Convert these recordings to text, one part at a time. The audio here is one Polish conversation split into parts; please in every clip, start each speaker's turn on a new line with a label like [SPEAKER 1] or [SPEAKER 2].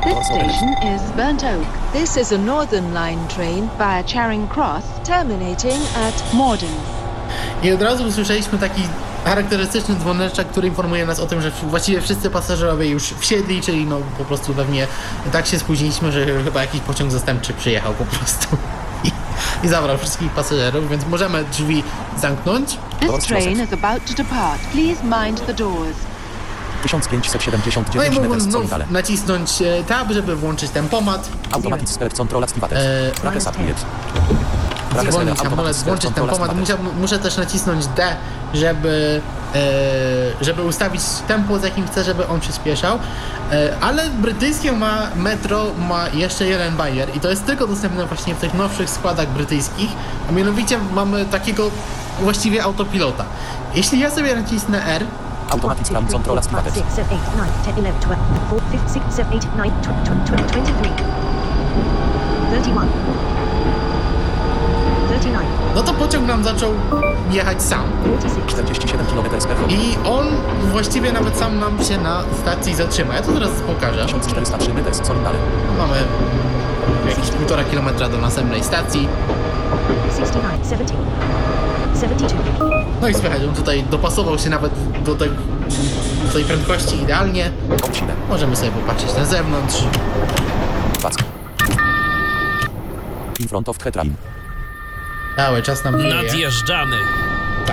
[SPEAKER 1] This station is Burnt Oak. This is a Northern Line train via Charing Cross, terminating at Morden.
[SPEAKER 2] I od razu usłyszeliśmy taki charakterystyczny dzwoneczek, który informuje nas o tym, że właściwie wszyscy pasażerowie już wsiedli, czyli no po prostu pewnie tak się spóźniliśmy, że chyba jakiś pociąg zastępczy przyjechał po prostu i zabrał wszystkich pasażerów, więc możemy drzwi zamknąć.
[SPEAKER 1] This train is about to depart. Please mind the doors.
[SPEAKER 3] 1579
[SPEAKER 2] No i mógłbym
[SPEAKER 3] meters
[SPEAKER 2] znów
[SPEAKER 3] solidale.
[SPEAKER 2] nacisnąć tab, żeby włączyć tempomat.
[SPEAKER 3] Automatic select control activated. Bracket submit.
[SPEAKER 2] Zwolnić hamulec, włączyć tempomat. Muszę też nacisnąć D, żeby ustawić tempo, z jakim chcę, żeby on przyspieszał. Ale brytyjskie metro ma jeszcze jeden bajer i to jest tylko dostępne właśnie w tych nowszych składach brytyjskich. A mianowicie mamy takiego właściwie autopilota. Jeśli ja sobie nacisnę R,
[SPEAKER 3] Automatic plan control activated.
[SPEAKER 4] 5, 6, 7, 8, 9, 10, 11, 12, 4, 5, 6, 7, 8, 9, 23, 31, 39.
[SPEAKER 2] no to pociąg nam zaczął jechać sam.
[SPEAKER 3] 47 km/h.
[SPEAKER 2] I on właściwie nawet sam nam się na stacji zatrzyma. Ja to teraz pokażę.
[SPEAKER 3] 1403 meters solidale.
[SPEAKER 2] Mamy jakieś 1,5 kilometra do następnej stacji.
[SPEAKER 4] 69, 70, 72.
[SPEAKER 2] No i słychać, on tutaj dopasował się nawet do tej prędkości idealnie.
[SPEAKER 3] Odcinek.
[SPEAKER 2] Możemy sobie popatrzeć na zewnątrz.
[SPEAKER 3] Pack. In front of headline.
[SPEAKER 2] Cały czas nam wieje.
[SPEAKER 5] Nadjeżdżamy.
[SPEAKER 2] Tak.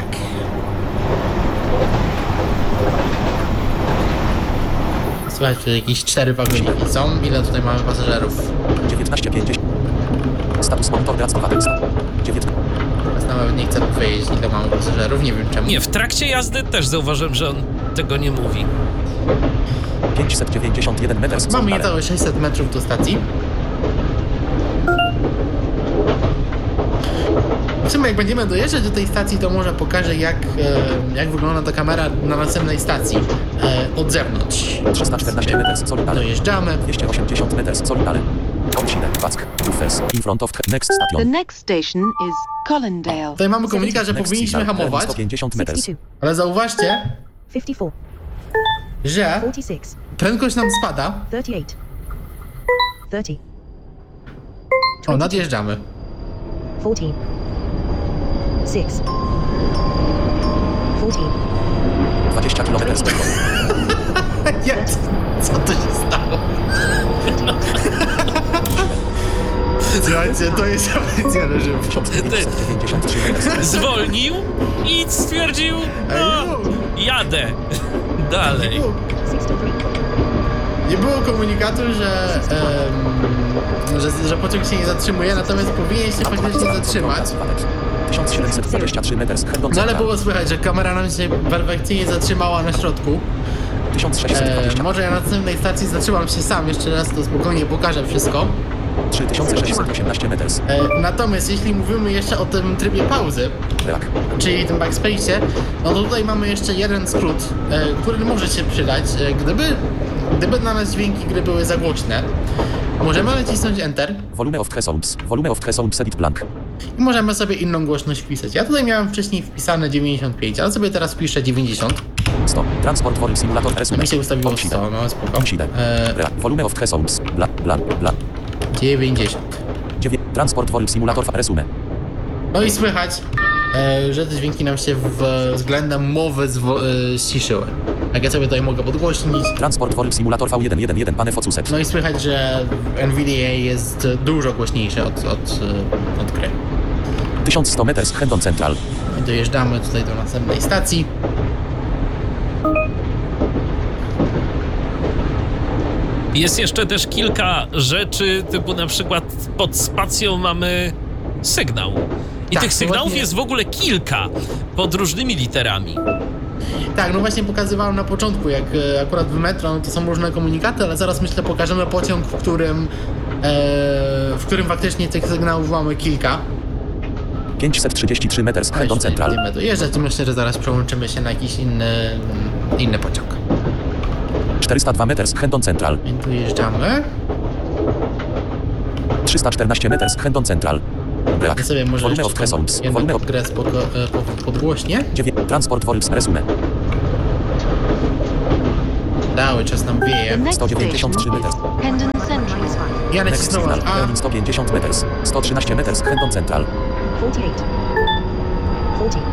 [SPEAKER 2] Słuchajcie, tu jakieś 4 wagoniki są. Ile tutaj mamy pasażerów?
[SPEAKER 3] 1950. Status monitor activated. 9.
[SPEAKER 2] Teraz nawet nie chcę powiedzieć, ile mamy pasażerów, nie wiem czemu.
[SPEAKER 5] Nie, w trakcie jazdy też zauważyłem, że on tego nie mówi.
[SPEAKER 3] 591 meters
[SPEAKER 2] Mamy
[SPEAKER 3] solidale.
[SPEAKER 2] niecałe 600 metrów do stacji. W sumie jak będziemy dojeżdżać do tej stacji, to może pokażę jak wygląda ta kamera na następnej stacji od zewnątrz.
[SPEAKER 3] 314 meters solidale.
[SPEAKER 2] Dojeżdżamy.
[SPEAKER 3] 280 meters solidale. Odcinek. Pack. First. In front of next
[SPEAKER 1] The
[SPEAKER 3] station.
[SPEAKER 1] next station is Colindale.
[SPEAKER 2] Tutaj mamy komunikat, że
[SPEAKER 3] Next
[SPEAKER 2] powinniśmy
[SPEAKER 3] signal.
[SPEAKER 2] hamować,
[SPEAKER 3] 150 meters.
[SPEAKER 4] 62,
[SPEAKER 2] ale zauważcie,
[SPEAKER 4] 54,
[SPEAKER 2] że
[SPEAKER 4] 46,
[SPEAKER 2] prędkość nam spada.
[SPEAKER 4] 38, 30,
[SPEAKER 2] O, nadjeżdżamy.
[SPEAKER 4] 14, 6, 14,
[SPEAKER 3] 20 km per godzinę.
[SPEAKER 2] Jak? Co to się stało? Słuchajcie, to jest specjalne żywo.
[SPEAKER 3] 1593 meters.
[SPEAKER 5] Zwolnił i stwierdził, no, jadę dalej.
[SPEAKER 4] 63,
[SPEAKER 2] Nie było komunikatu, że pociąg się nie zatrzymuje, natomiast powinien się faktycznie zatrzymać.
[SPEAKER 3] 1723 meters.
[SPEAKER 2] No ale było słychać, że kamera nam się perfekcyjnie zatrzymała na środku.
[SPEAKER 3] 1620.
[SPEAKER 2] Może ja na następnej stacji zatrzymam się sam, jeszcze raz to spokojnie pokażę wszystko.
[SPEAKER 3] 3618 meters.
[SPEAKER 2] Natomiast jeśli mówimy jeszcze o tym trybie pauzy,
[SPEAKER 3] Reak.
[SPEAKER 2] czyli tym backspace'ie, no to tutaj mamy jeszcze jeden skrót, który może się przydać, gdyby dla nas dźwięki gry były za głośne. Możemy nacisnąć Enter
[SPEAKER 3] Volume of sounds. Volume of sounds edit blank.
[SPEAKER 2] i możemy sobie inną głośność wpisać. Ja tutaj miałem wcześniej wpisane 95, ale sobie teraz wpiszę 90.
[SPEAKER 3] 100. Transport volume simulator resume.
[SPEAKER 2] Mi się ustawiło
[SPEAKER 3] Odcinek.
[SPEAKER 2] 100, no spoko.
[SPEAKER 3] Odcinek. Reak. Volume of sounds. Bla, bla, bla.
[SPEAKER 2] 90.
[SPEAKER 3] Transport volume simulator resume.
[SPEAKER 2] No i słychać, że te dźwięki nam się względem mowy ściszyły. Jak ja sobie tutaj mogę podgłośnić.
[SPEAKER 3] Transport volume simulator V111 pane focuset.
[SPEAKER 2] No i słychać, że NVDA jest dużo głośniejszy od gry.
[SPEAKER 3] 1100 meters Hendon Central.
[SPEAKER 2] I dojeżdżamy tutaj do następnej stacji.
[SPEAKER 5] Jest jeszcze też kilka rzeczy, typu na przykład pod spacją mamy sygnał. I
[SPEAKER 2] Tak,
[SPEAKER 5] tych sygnałów
[SPEAKER 2] właśnie-
[SPEAKER 5] jest w ogóle kilka, pod różnymi literami.
[SPEAKER 2] Tak, no właśnie pokazywałem na początku, jak akurat w metro no to są różne komunikaty, ale zaraz myślę pokażemy pociąg, w którym faktycznie tych sygnałów mamy kilka.
[SPEAKER 3] 533 meters Hendon Central.
[SPEAKER 2] Będziemy dojeżdżać, to myślę, że zaraz przełączymy się na jakiś inny pociąg.
[SPEAKER 3] 402 meters Hendon Central.
[SPEAKER 2] I dojeżdżamy.
[SPEAKER 3] 314 meters Hendon Central. Reak.
[SPEAKER 2] Ja sobie może
[SPEAKER 3] Volume
[SPEAKER 2] jeszcze
[SPEAKER 3] of sounds.
[SPEAKER 2] jedną
[SPEAKER 3] Volume of
[SPEAKER 2] grę podgłośnie.
[SPEAKER 3] 9. Transport volume resume.
[SPEAKER 2] Cały czas nam wieje.
[SPEAKER 1] The next
[SPEAKER 3] 193
[SPEAKER 1] station
[SPEAKER 3] meters.
[SPEAKER 1] is Hendon
[SPEAKER 2] Ja
[SPEAKER 3] Next
[SPEAKER 2] nacisnąłem
[SPEAKER 3] signal.
[SPEAKER 2] A.
[SPEAKER 3] Turning 150 meters. 113 meters. Hendon Central.
[SPEAKER 4] 48. 40.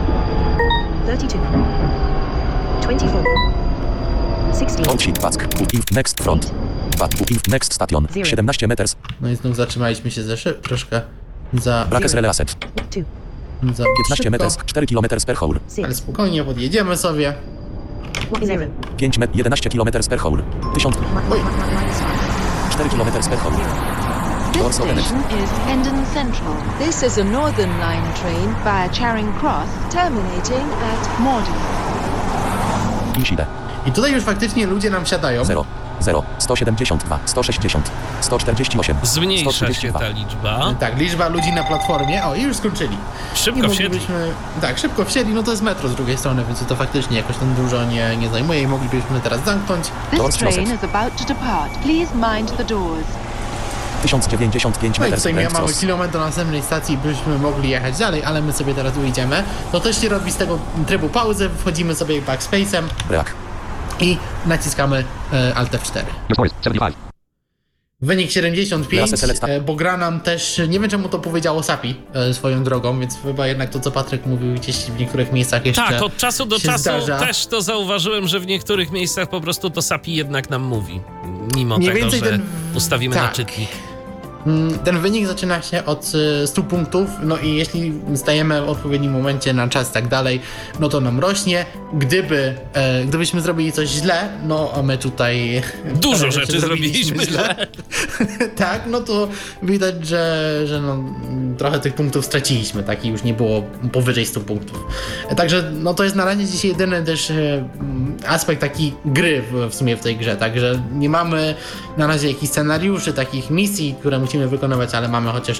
[SPEAKER 4] 32. 24. 16.
[SPEAKER 3] Outship Back. Next front. Back. Next station. 17 meters.
[SPEAKER 2] No i znów zatrzymaliśmy się troszkę za...
[SPEAKER 3] Brackes relay asset.
[SPEAKER 4] 2.
[SPEAKER 2] za
[SPEAKER 3] 15
[SPEAKER 2] szybko,
[SPEAKER 3] meters. 4 km per hour.
[SPEAKER 4] 6.
[SPEAKER 2] ale spokojnie podjedziemy sobie.
[SPEAKER 4] 0.
[SPEAKER 3] 11 km per hour. 1000.
[SPEAKER 2] Oj,
[SPEAKER 3] 4 km per hour.
[SPEAKER 1] This
[SPEAKER 3] Doors open.
[SPEAKER 1] station is Hendon Central. This is a Northern Line train via Charing Cross, terminating at Morden.
[SPEAKER 3] Inside.
[SPEAKER 2] i tutaj już faktycznie ludzie nam wsiadają.
[SPEAKER 3] 0. 172. 160. 148.
[SPEAKER 5] Zmniejsza się
[SPEAKER 3] 132.
[SPEAKER 5] ta liczba.
[SPEAKER 2] Tak, liczba ludzi na platformie. O, i już skończyli.
[SPEAKER 5] Szybko
[SPEAKER 2] I
[SPEAKER 5] wsiedli.
[SPEAKER 2] moglibyśmy... Tak, szybko wsiedli, no to jest metro z drugiej strony, więc to faktycznie jakoś tam dużo nie zajmuje i moglibyśmy teraz zamknąć.
[SPEAKER 3] Doors
[SPEAKER 1] This train
[SPEAKER 3] closed.
[SPEAKER 1] is about to depart. Please mind the doors.
[SPEAKER 3] 1095
[SPEAKER 2] No i
[SPEAKER 3] meters.
[SPEAKER 2] tutaj mamy
[SPEAKER 3] Cross.
[SPEAKER 2] kilometr do następnej stacji, byśmy mogli jechać dalej, ale my sobie teraz ujdziemy. To też się robi z tego trybu pauzy, wchodzimy sobie backspace'em
[SPEAKER 3] Reak.
[SPEAKER 2] i naciskamy Alt F4.
[SPEAKER 6] Your score is 75.
[SPEAKER 2] Wynik 75,
[SPEAKER 3] Teraz select.
[SPEAKER 2] bo gra nam też, nie wiem czemu to powiedziało SAPI swoją drogą, więc chyba jednak to, co Patryk mówił, gdzieś w niektórych miejscach jeszcze
[SPEAKER 5] Tak, od czasu do
[SPEAKER 2] się
[SPEAKER 5] czasu
[SPEAKER 2] zdarza.
[SPEAKER 5] też to zauważyłem, że w niektórych miejscach po prostu to SAPI jednak nam mówi. Mimo
[SPEAKER 2] Mniej
[SPEAKER 5] tego,
[SPEAKER 2] więcej
[SPEAKER 5] że ustawimy na
[SPEAKER 2] tak.
[SPEAKER 5] czytnik.
[SPEAKER 2] Ten wynik zaczyna się od 100 punktów, no i jeśli stajemy w odpowiednim momencie na czas i tak dalej, no to nam rośnie. Gdybyśmy zrobili coś źle, no a my tutaj
[SPEAKER 5] Dużo
[SPEAKER 2] parę
[SPEAKER 5] rzeczy zrobiliśmy źle.
[SPEAKER 2] tak, no to widać, że no, trochę tych punktów straciliśmy, tak, i już nie było powyżej 100 punktów. Także no to jest na razie dzisiaj jedyny też aspekt taki gry w sumie w tej grze, także nie mamy na razie jakichś scenariuszy, takich misji, które musimy wykonywać, ale mamy chociaż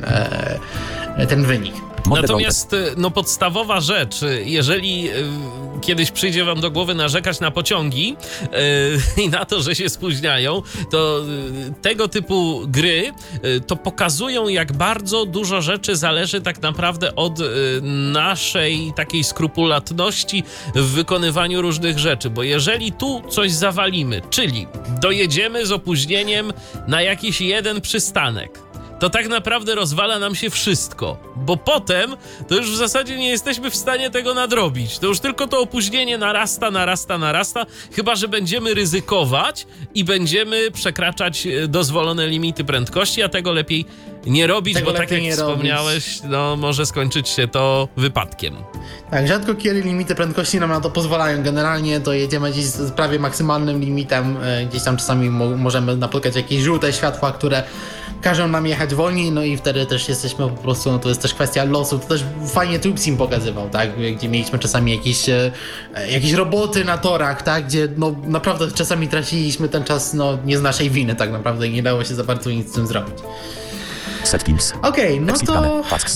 [SPEAKER 2] ten wynik.
[SPEAKER 5] Natomiast no podstawowa rzecz, jeżeli kiedyś przyjdzie wam do głowy narzekać na pociągi i na to, że się spóźniają, to tego typu gry to pokazują, jak bardzo dużo rzeczy zależy tak naprawdę od naszej takiej skrupulatności w wykonywaniu różnych rzeczy, bo jeżeli tu coś zawalimy, czyli dojedziemy z opóźnieniem na jakiś jeden przystanek, to tak naprawdę rozwala nam się wszystko, bo potem to już w zasadzie nie jesteśmy w stanie tego nadrobić. To już tylko to opóźnienie narasta, chyba że będziemy ryzykować i będziemy przekraczać dozwolone limity prędkości, a tego lepiej nie robić,
[SPEAKER 2] Tego
[SPEAKER 5] bo tak
[SPEAKER 2] lepiej
[SPEAKER 5] jak
[SPEAKER 2] nie
[SPEAKER 5] wspomniałeś, no może skończyć się to wypadkiem.
[SPEAKER 2] Tak, rzadko kiedy limity prędkości nam na to pozwalają. Generalnie to jedziemy gdzieś z prawie maksymalnym limitem. Gdzieś tam czasami możemy napotkać jakieś żółte światła, które każą nam jechać wolniej, no i wtedy też jesteśmy po prostu, no to jest też kwestia losu. To też fajnie TubeSim pokazywał, tak, gdzie mieliśmy czasami jakieś roboty na torach, tak, gdzie no naprawdę czasami traciliśmy ten czas, no nie z naszej winy tak naprawdę i nie dało się za bardzo nic z tym zrobić.
[SPEAKER 3] Settings.
[SPEAKER 2] Okej, no
[SPEAKER 3] Exit
[SPEAKER 2] to
[SPEAKER 3] dane. Tasks.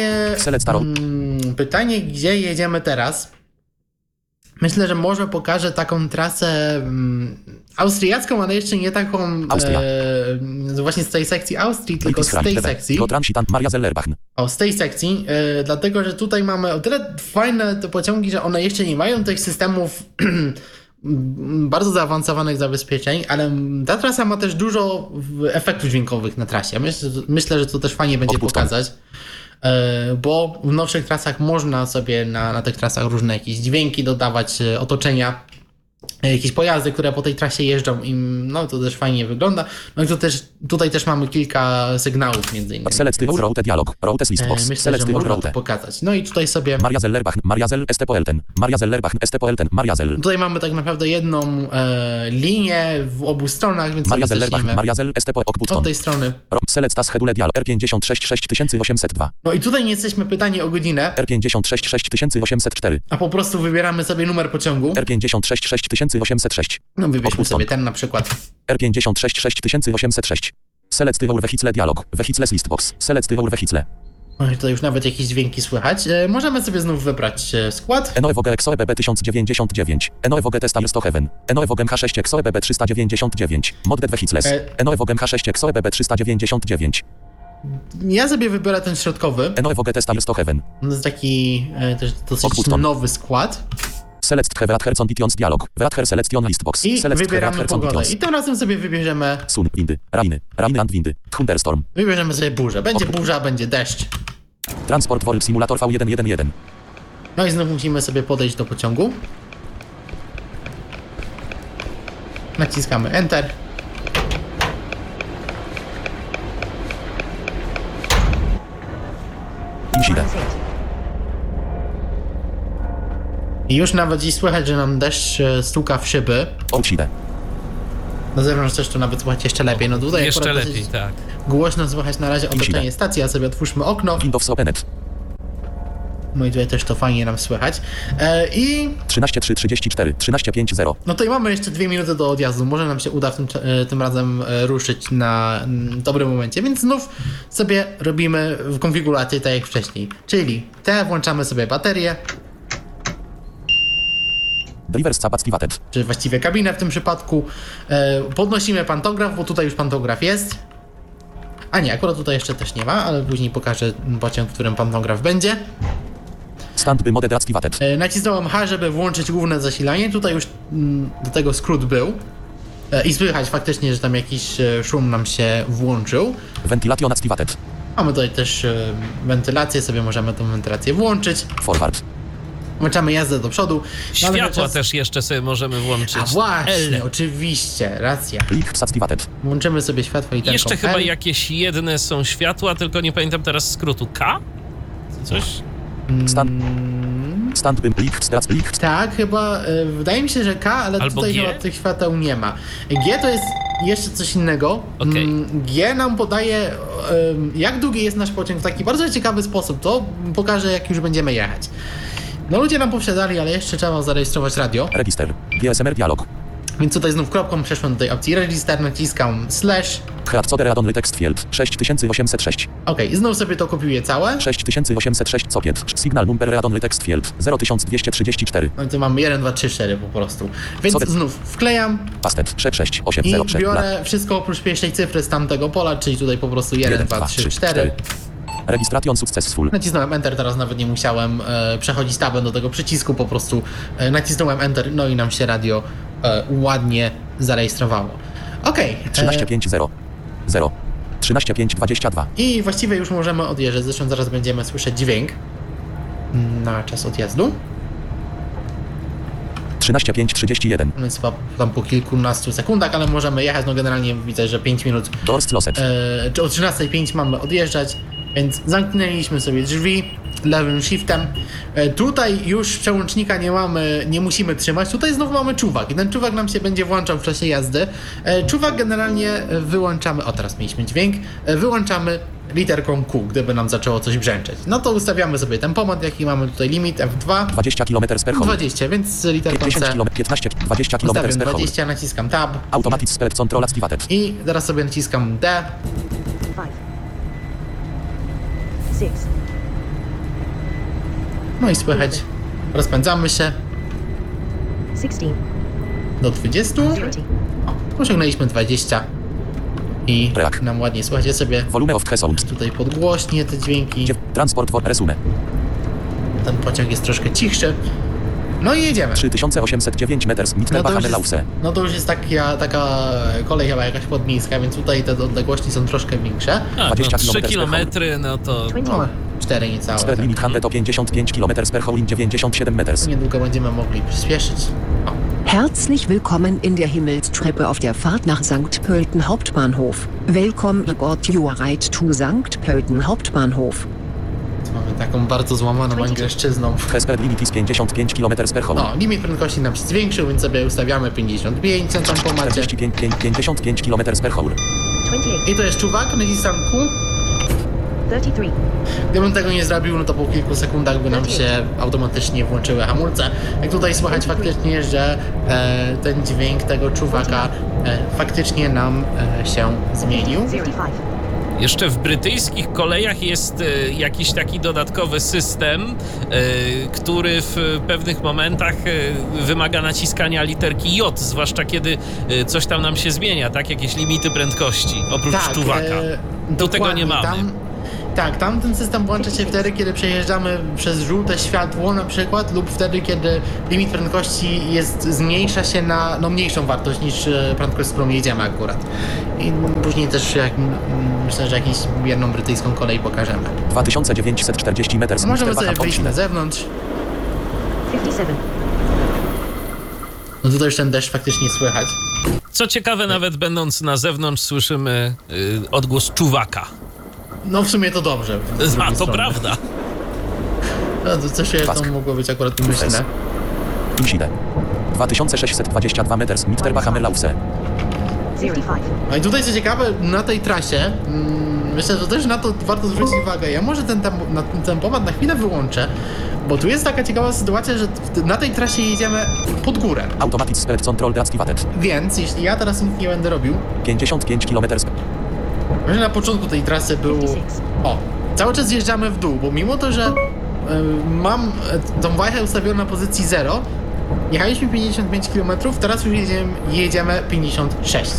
[SPEAKER 2] pytanie, gdzie jedziemy teraz? Myślę, że może pokażę taką trasę austriacką, ale jeszcze nie taką
[SPEAKER 3] Austria.
[SPEAKER 2] właśnie z tej sekcji Austrii, tylko z tej sekcji.
[SPEAKER 3] Maria Zellerbach.
[SPEAKER 2] Z tej sekcji, dlatego, że tutaj mamy o tyle fajne te pociągi, że one jeszcze nie mają tych systemów bardzo zaawansowanych zabezpieczeń, ale ta trasa ma też dużo efektów dźwiękowych na trasie. Myślę, że to też fajnie będzie pokazać, bo w nowszych trasach można sobie na tych trasach różne jakieś dźwięki dodawać, otoczenia, jakieś pojazdy, które po tej trasie jeżdżą i no to też fajnie wygląda. No i tutaj też mamy kilka sygnałów między innymi.
[SPEAKER 3] Select route dialog. Route listbox.
[SPEAKER 2] Myślę,
[SPEAKER 3] Select
[SPEAKER 2] że można to
[SPEAKER 3] route.
[SPEAKER 2] pokazać. No i tutaj sobie
[SPEAKER 3] Maria Zellerbach. Maria Zell ST Poelten. Maria Zellerbach ST Poelten. Maria Zell.
[SPEAKER 2] tutaj mamy tak naprawdę jedną linię w obu stronach, więc
[SPEAKER 3] Maria
[SPEAKER 2] sobie
[SPEAKER 3] Zellerbach.
[SPEAKER 2] zacznijmy
[SPEAKER 3] Maria Zell ST
[SPEAKER 2] od
[SPEAKER 3] Poelten.
[SPEAKER 2] tej strony.
[SPEAKER 3] Select tas schedule dialog. R56 6802.
[SPEAKER 2] No i tutaj nie jesteśmy pytani o godzinę,
[SPEAKER 3] R56 6804.
[SPEAKER 2] a po prostu wybieramy sobie numer pociągu.
[SPEAKER 3] R56 6806.
[SPEAKER 2] No wybierzmy
[SPEAKER 3] Odpuść
[SPEAKER 2] sobie
[SPEAKER 3] stąd.
[SPEAKER 2] ten na przykład.
[SPEAKER 3] R56 6806. Select vehicle dialog. Vehicles listbox. Select vehicle.
[SPEAKER 2] No i tutaj już nawet jakieś dźwięki słychać. Możemy sobie znów wybrać skład.
[SPEAKER 3] Enoevoge XOEBB 1099. Enoevoge Testa Jest to Heaven. Enoevoge MH6 XOEBB 399. Modded Vehicles. Enoevoge MH6 XOEBB 399.
[SPEAKER 2] Ja sobie wybiorę ten środkowy.
[SPEAKER 3] Enoevoge Testa Jest to Heaven.
[SPEAKER 2] To jest taki też dosyć
[SPEAKER 3] Odpuść stąd.
[SPEAKER 2] nowy skład.
[SPEAKER 3] Select Have Conditions Dialog. Wrather Selection Listbox.
[SPEAKER 2] I
[SPEAKER 3] Select
[SPEAKER 2] wybieramy pogodę. I tym razem sobie wybierzemy...
[SPEAKER 3] Sun, windy, rainy and windy. Thunderstorm.
[SPEAKER 2] Wybierzemy sobie burzę. Będzie burza, będzie deszcz.
[SPEAKER 3] Transport World Simulator V111.
[SPEAKER 2] No i znów musimy sobie podejść do pociągu. Naciskamy Enter.
[SPEAKER 3] Inside.
[SPEAKER 2] I już nawet dziś słychać, że nam deszcz stuka w szyby.
[SPEAKER 3] Outside.
[SPEAKER 2] Na zewnątrz też to nawet słychać jeszcze lepiej. No tutaj
[SPEAKER 5] Jeszcze
[SPEAKER 2] akurat
[SPEAKER 5] lepiej, tak.
[SPEAKER 2] głośno słychać na razie otoczenie stacji, a sobie otwórzmy okno.
[SPEAKER 3] Windows Opened.
[SPEAKER 2] No i tutaj też to fajnie nam słychać. I
[SPEAKER 3] 13.3.34. 13.5.0.
[SPEAKER 2] no to i mamy jeszcze 2 minuty do odjazdu. Może nam się uda tym razem ruszyć na dobrym momencie, więc znów sobie robimy w konfiguracji tak jak wcześniej. Czyli włączamy sobie baterię,
[SPEAKER 3] Drivers Capacity.
[SPEAKER 2] czy właściwie kabinę w tym przypadku. Podnosimy pantograf, bo tutaj już pantograf jest. A nie, akurat tutaj jeszcze też nie ma, ale później pokażę pociąg, w którym pantograf będzie.
[SPEAKER 3] Standby Mode Activated.
[SPEAKER 2] Nacisnąłem H, żeby włączyć główne zasilanie. Tutaj już do tego skrót był. I słychać faktycznie, że tam jakiś szum nam się włączył.
[SPEAKER 3] Ventilation Activated.
[SPEAKER 2] Mamy tutaj też wentylację, sobie możemy tą wentylację włączyć.
[SPEAKER 3] Forward.
[SPEAKER 2] Włączamy jazdę do przodu.
[SPEAKER 5] Światła też jeszcze sobie możemy włączyć.
[SPEAKER 2] A właśnie,
[SPEAKER 5] L.
[SPEAKER 2] oczywiście, racja.
[SPEAKER 3] Lights Activated.
[SPEAKER 2] Włączymy sobie światło i
[SPEAKER 5] Jeszcze chyba
[SPEAKER 2] L.
[SPEAKER 5] jakieś jedne są światła, tylko nie pamiętam teraz skrótu. K? Coś?
[SPEAKER 3] Standby Lights.
[SPEAKER 2] Tak, chyba, wydaje mi się, że K, ale
[SPEAKER 5] Albo
[SPEAKER 2] tutaj
[SPEAKER 5] G?
[SPEAKER 2] chyba tych świateł nie ma. G to jest jeszcze coś innego.
[SPEAKER 5] Okej.
[SPEAKER 2] G nam podaje, jak długi jest nasz pociąg w taki bardzo ciekawy sposób. To pokaże, jak już będziemy jechać. No ludzie nam posiadali, ale jeszcze trzeba zarejestrować radio.
[SPEAKER 3] Register. GSMR Dialog.
[SPEAKER 2] Więc tutaj znów kropką przeszłem do tej opcji register, naciskam slash.
[SPEAKER 3] Headcoder Add-on Text Field. 6806.
[SPEAKER 2] Okej, znów sobie to kopiuję całe.
[SPEAKER 3] 6806 Socket. Signal Number Add-on Text Field. 0234.
[SPEAKER 2] No i tu mamy 1, 2, 3, 4 po prostu. Więc
[SPEAKER 3] Sobie-
[SPEAKER 2] znów wklejam
[SPEAKER 3] Pastet.
[SPEAKER 2] i
[SPEAKER 3] 66803.
[SPEAKER 2] biorę wszystko oprócz pierwszej cyfry z tamtego pola, czyli tutaj po prostu 1, 2, 3, 4.
[SPEAKER 3] Registration successful.
[SPEAKER 2] Nacisnąłem Enter, teraz nawet nie musiałem przechodzić tabem do tego przycisku, po prostu nacisnąłem Enter, no i nam się radio ładnie zarejestrowało. Okej.
[SPEAKER 3] 13500. 13522.
[SPEAKER 2] I właściwie już możemy odjeżdżać, zresztą zaraz będziemy słyszeć dźwięk na czas odjazdu.
[SPEAKER 3] 13531.
[SPEAKER 2] No jest chyba tam po kilkunastu sekundach, ale możemy jechać, no generalnie widzę, że 5 minut,
[SPEAKER 3] Doors closed.
[SPEAKER 2] czy o 13:05 mamy odjeżdżać, więc zamknęliśmy sobie drzwi lewym shiftem. Tutaj już przełącznika nie mamy, nie musimy trzymać, tutaj znowu mamy czuwak i ten czuwak nam się będzie włączał w czasie jazdy. Czuwak generalnie wyłączamy, o teraz mieliśmy dźwięk, wyłączamy literką Q, gdyby nam zaczęło coś brzęczeć. No to ustawiamy sobie tempomat, jaki mamy tutaj limit F2.
[SPEAKER 3] 20 km per hour.
[SPEAKER 2] 20, więc literką
[SPEAKER 3] 50
[SPEAKER 2] C
[SPEAKER 3] km, 15, 20 km
[SPEAKER 2] ustawiam
[SPEAKER 3] per hour.
[SPEAKER 2] 20, naciskam Tab
[SPEAKER 3] Automatic Speed Control Activated.
[SPEAKER 2] i teraz sobie naciskam D.
[SPEAKER 4] 5, 6,
[SPEAKER 2] No i słychać, rozpędzamy się
[SPEAKER 4] 16,
[SPEAKER 2] do 20.
[SPEAKER 4] 20,
[SPEAKER 2] O, osiągnęliśmy 20 i
[SPEAKER 3] Reak.
[SPEAKER 2] nam ładnie słuchać. Ja sobie
[SPEAKER 3] Volume of Sound.
[SPEAKER 2] tutaj podgłośnię te dźwięki.
[SPEAKER 3] Transport for resume.
[SPEAKER 2] Ten pociąg jest troszkę cichszy. No i jedziemy.
[SPEAKER 3] 3809 meters. Mittelbacher Lause.
[SPEAKER 2] No to już jest taka kolej chyba jakaś podmiejska, więc tutaj te odległości są troszkę większe.
[SPEAKER 5] A,
[SPEAKER 3] 20
[SPEAKER 5] no, 3
[SPEAKER 3] kilometrów per
[SPEAKER 5] kilometry, no to...
[SPEAKER 4] 20,
[SPEAKER 2] No, 4 niecałe.
[SPEAKER 3] Speed
[SPEAKER 2] Tak.
[SPEAKER 3] limit 100 to 55 km per hour in 97 meters.
[SPEAKER 2] Niedługo będziemy mogli przyspieszyć. O,
[SPEAKER 6] Herzlich willkommen in der Himmelstreppe auf der Fahrt nach St. Pölten Hauptbahnhof. Willkommen aboard your ride to St. Pölten Hauptbahnhof.
[SPEAKER 2] mamy taką bardzo złamaną angielszczyzną.
[SPEAKER 3] Speed limit is 55 km per hour.
[SPEAKER 2] No, limit prędkości nam się zwiększył, więc sobie ustawiamy 55 na tempomacie.
[SPEAKER 3] 55 km per hour.
[SPEAKER 4] 28,
[SPEAKER 2] I to jest czuwak, naciskam Q.
[SPEAKER 4] 33,
[SPEAKER 2] Gdybym tego nie zrobił, no to po kilku sekundach by nam się automatycznie włączyły hamulce. Jak tutaj słychać faktycznie, że ten dźwięk tego czuwaka faktycznie nam się zmienił.
[SPEAKER 4] 65,
[SPEAKER 5] Jeszcze w brytyjskich kolejach jest jakiś taki dodatkowy system, który w pewnych momentach wymaga naciskania literki J, zwłaszcza kiedy coś tam nam się zmienia, tak? Jakieś limity prędkości, oprócz czuwaka. Tu tego nie mamy.
[SPEAKER 2] Tak, tamten system włącza się wtedy, kiedy przejeżdżamy przez żółte światło na przykład, lub wtedy, kiedy limit prędkości zmniejsza się na mniejszą wartość niż prędkość, z którą jedziemy akurat. I później też myślę, że jakąś jedną brytyjską kolej pokażemy.
[SPEAKER 3] 2940 metrów.
[SPEAKER 2] Możemy sobie wyjść na zewnątrz.
[SPEAKER 4] 57.
[SPEAKER 2] No tutaj już ten deszcz faktycznie słychać.
[SPEAKER 5] Co ciekawe, nawet będąc na zewnątrz słyszymy odgłos czuwaka.
[SPEAKER 2] No w sumie to dobrze. z drugiej
[SPEAKER 5] A to
[SPEAKER 2] strony.
[SPEAKER 5] prawda.
[SPEAKER 2] No to coś to mogło być akurat pomyślne.
[SPEAKER 3] Inside. 2622 metrów. Mitterbacher-Lause.
[SPEAKER 4] 55.
[SPEAKER 2] No i tutaj co ciekawe, na tej trasie, myślę, że też na to warto zwrócić uwagę. Ja może ten tempomat na chwilę wyłączę, bo tu jest taka ciekawa sytuacja, że na tej trasie jedziemy pod górę.
[SPEAKER 3] Automatic Speed Control Deactivated.
[SPEAKER 2] Więc jeśli ja teraz nic nie będę robił,
[SPEAKER 3] 55 km.
[SPEAKER 2] że na początku tej trasy było... O, cały czas zjeżdżamy w dół, bo mimo to, że mam tą wajchę ustawioną na pozycji 0, jechaliśmy 55 km, teraz już jedziemy 56.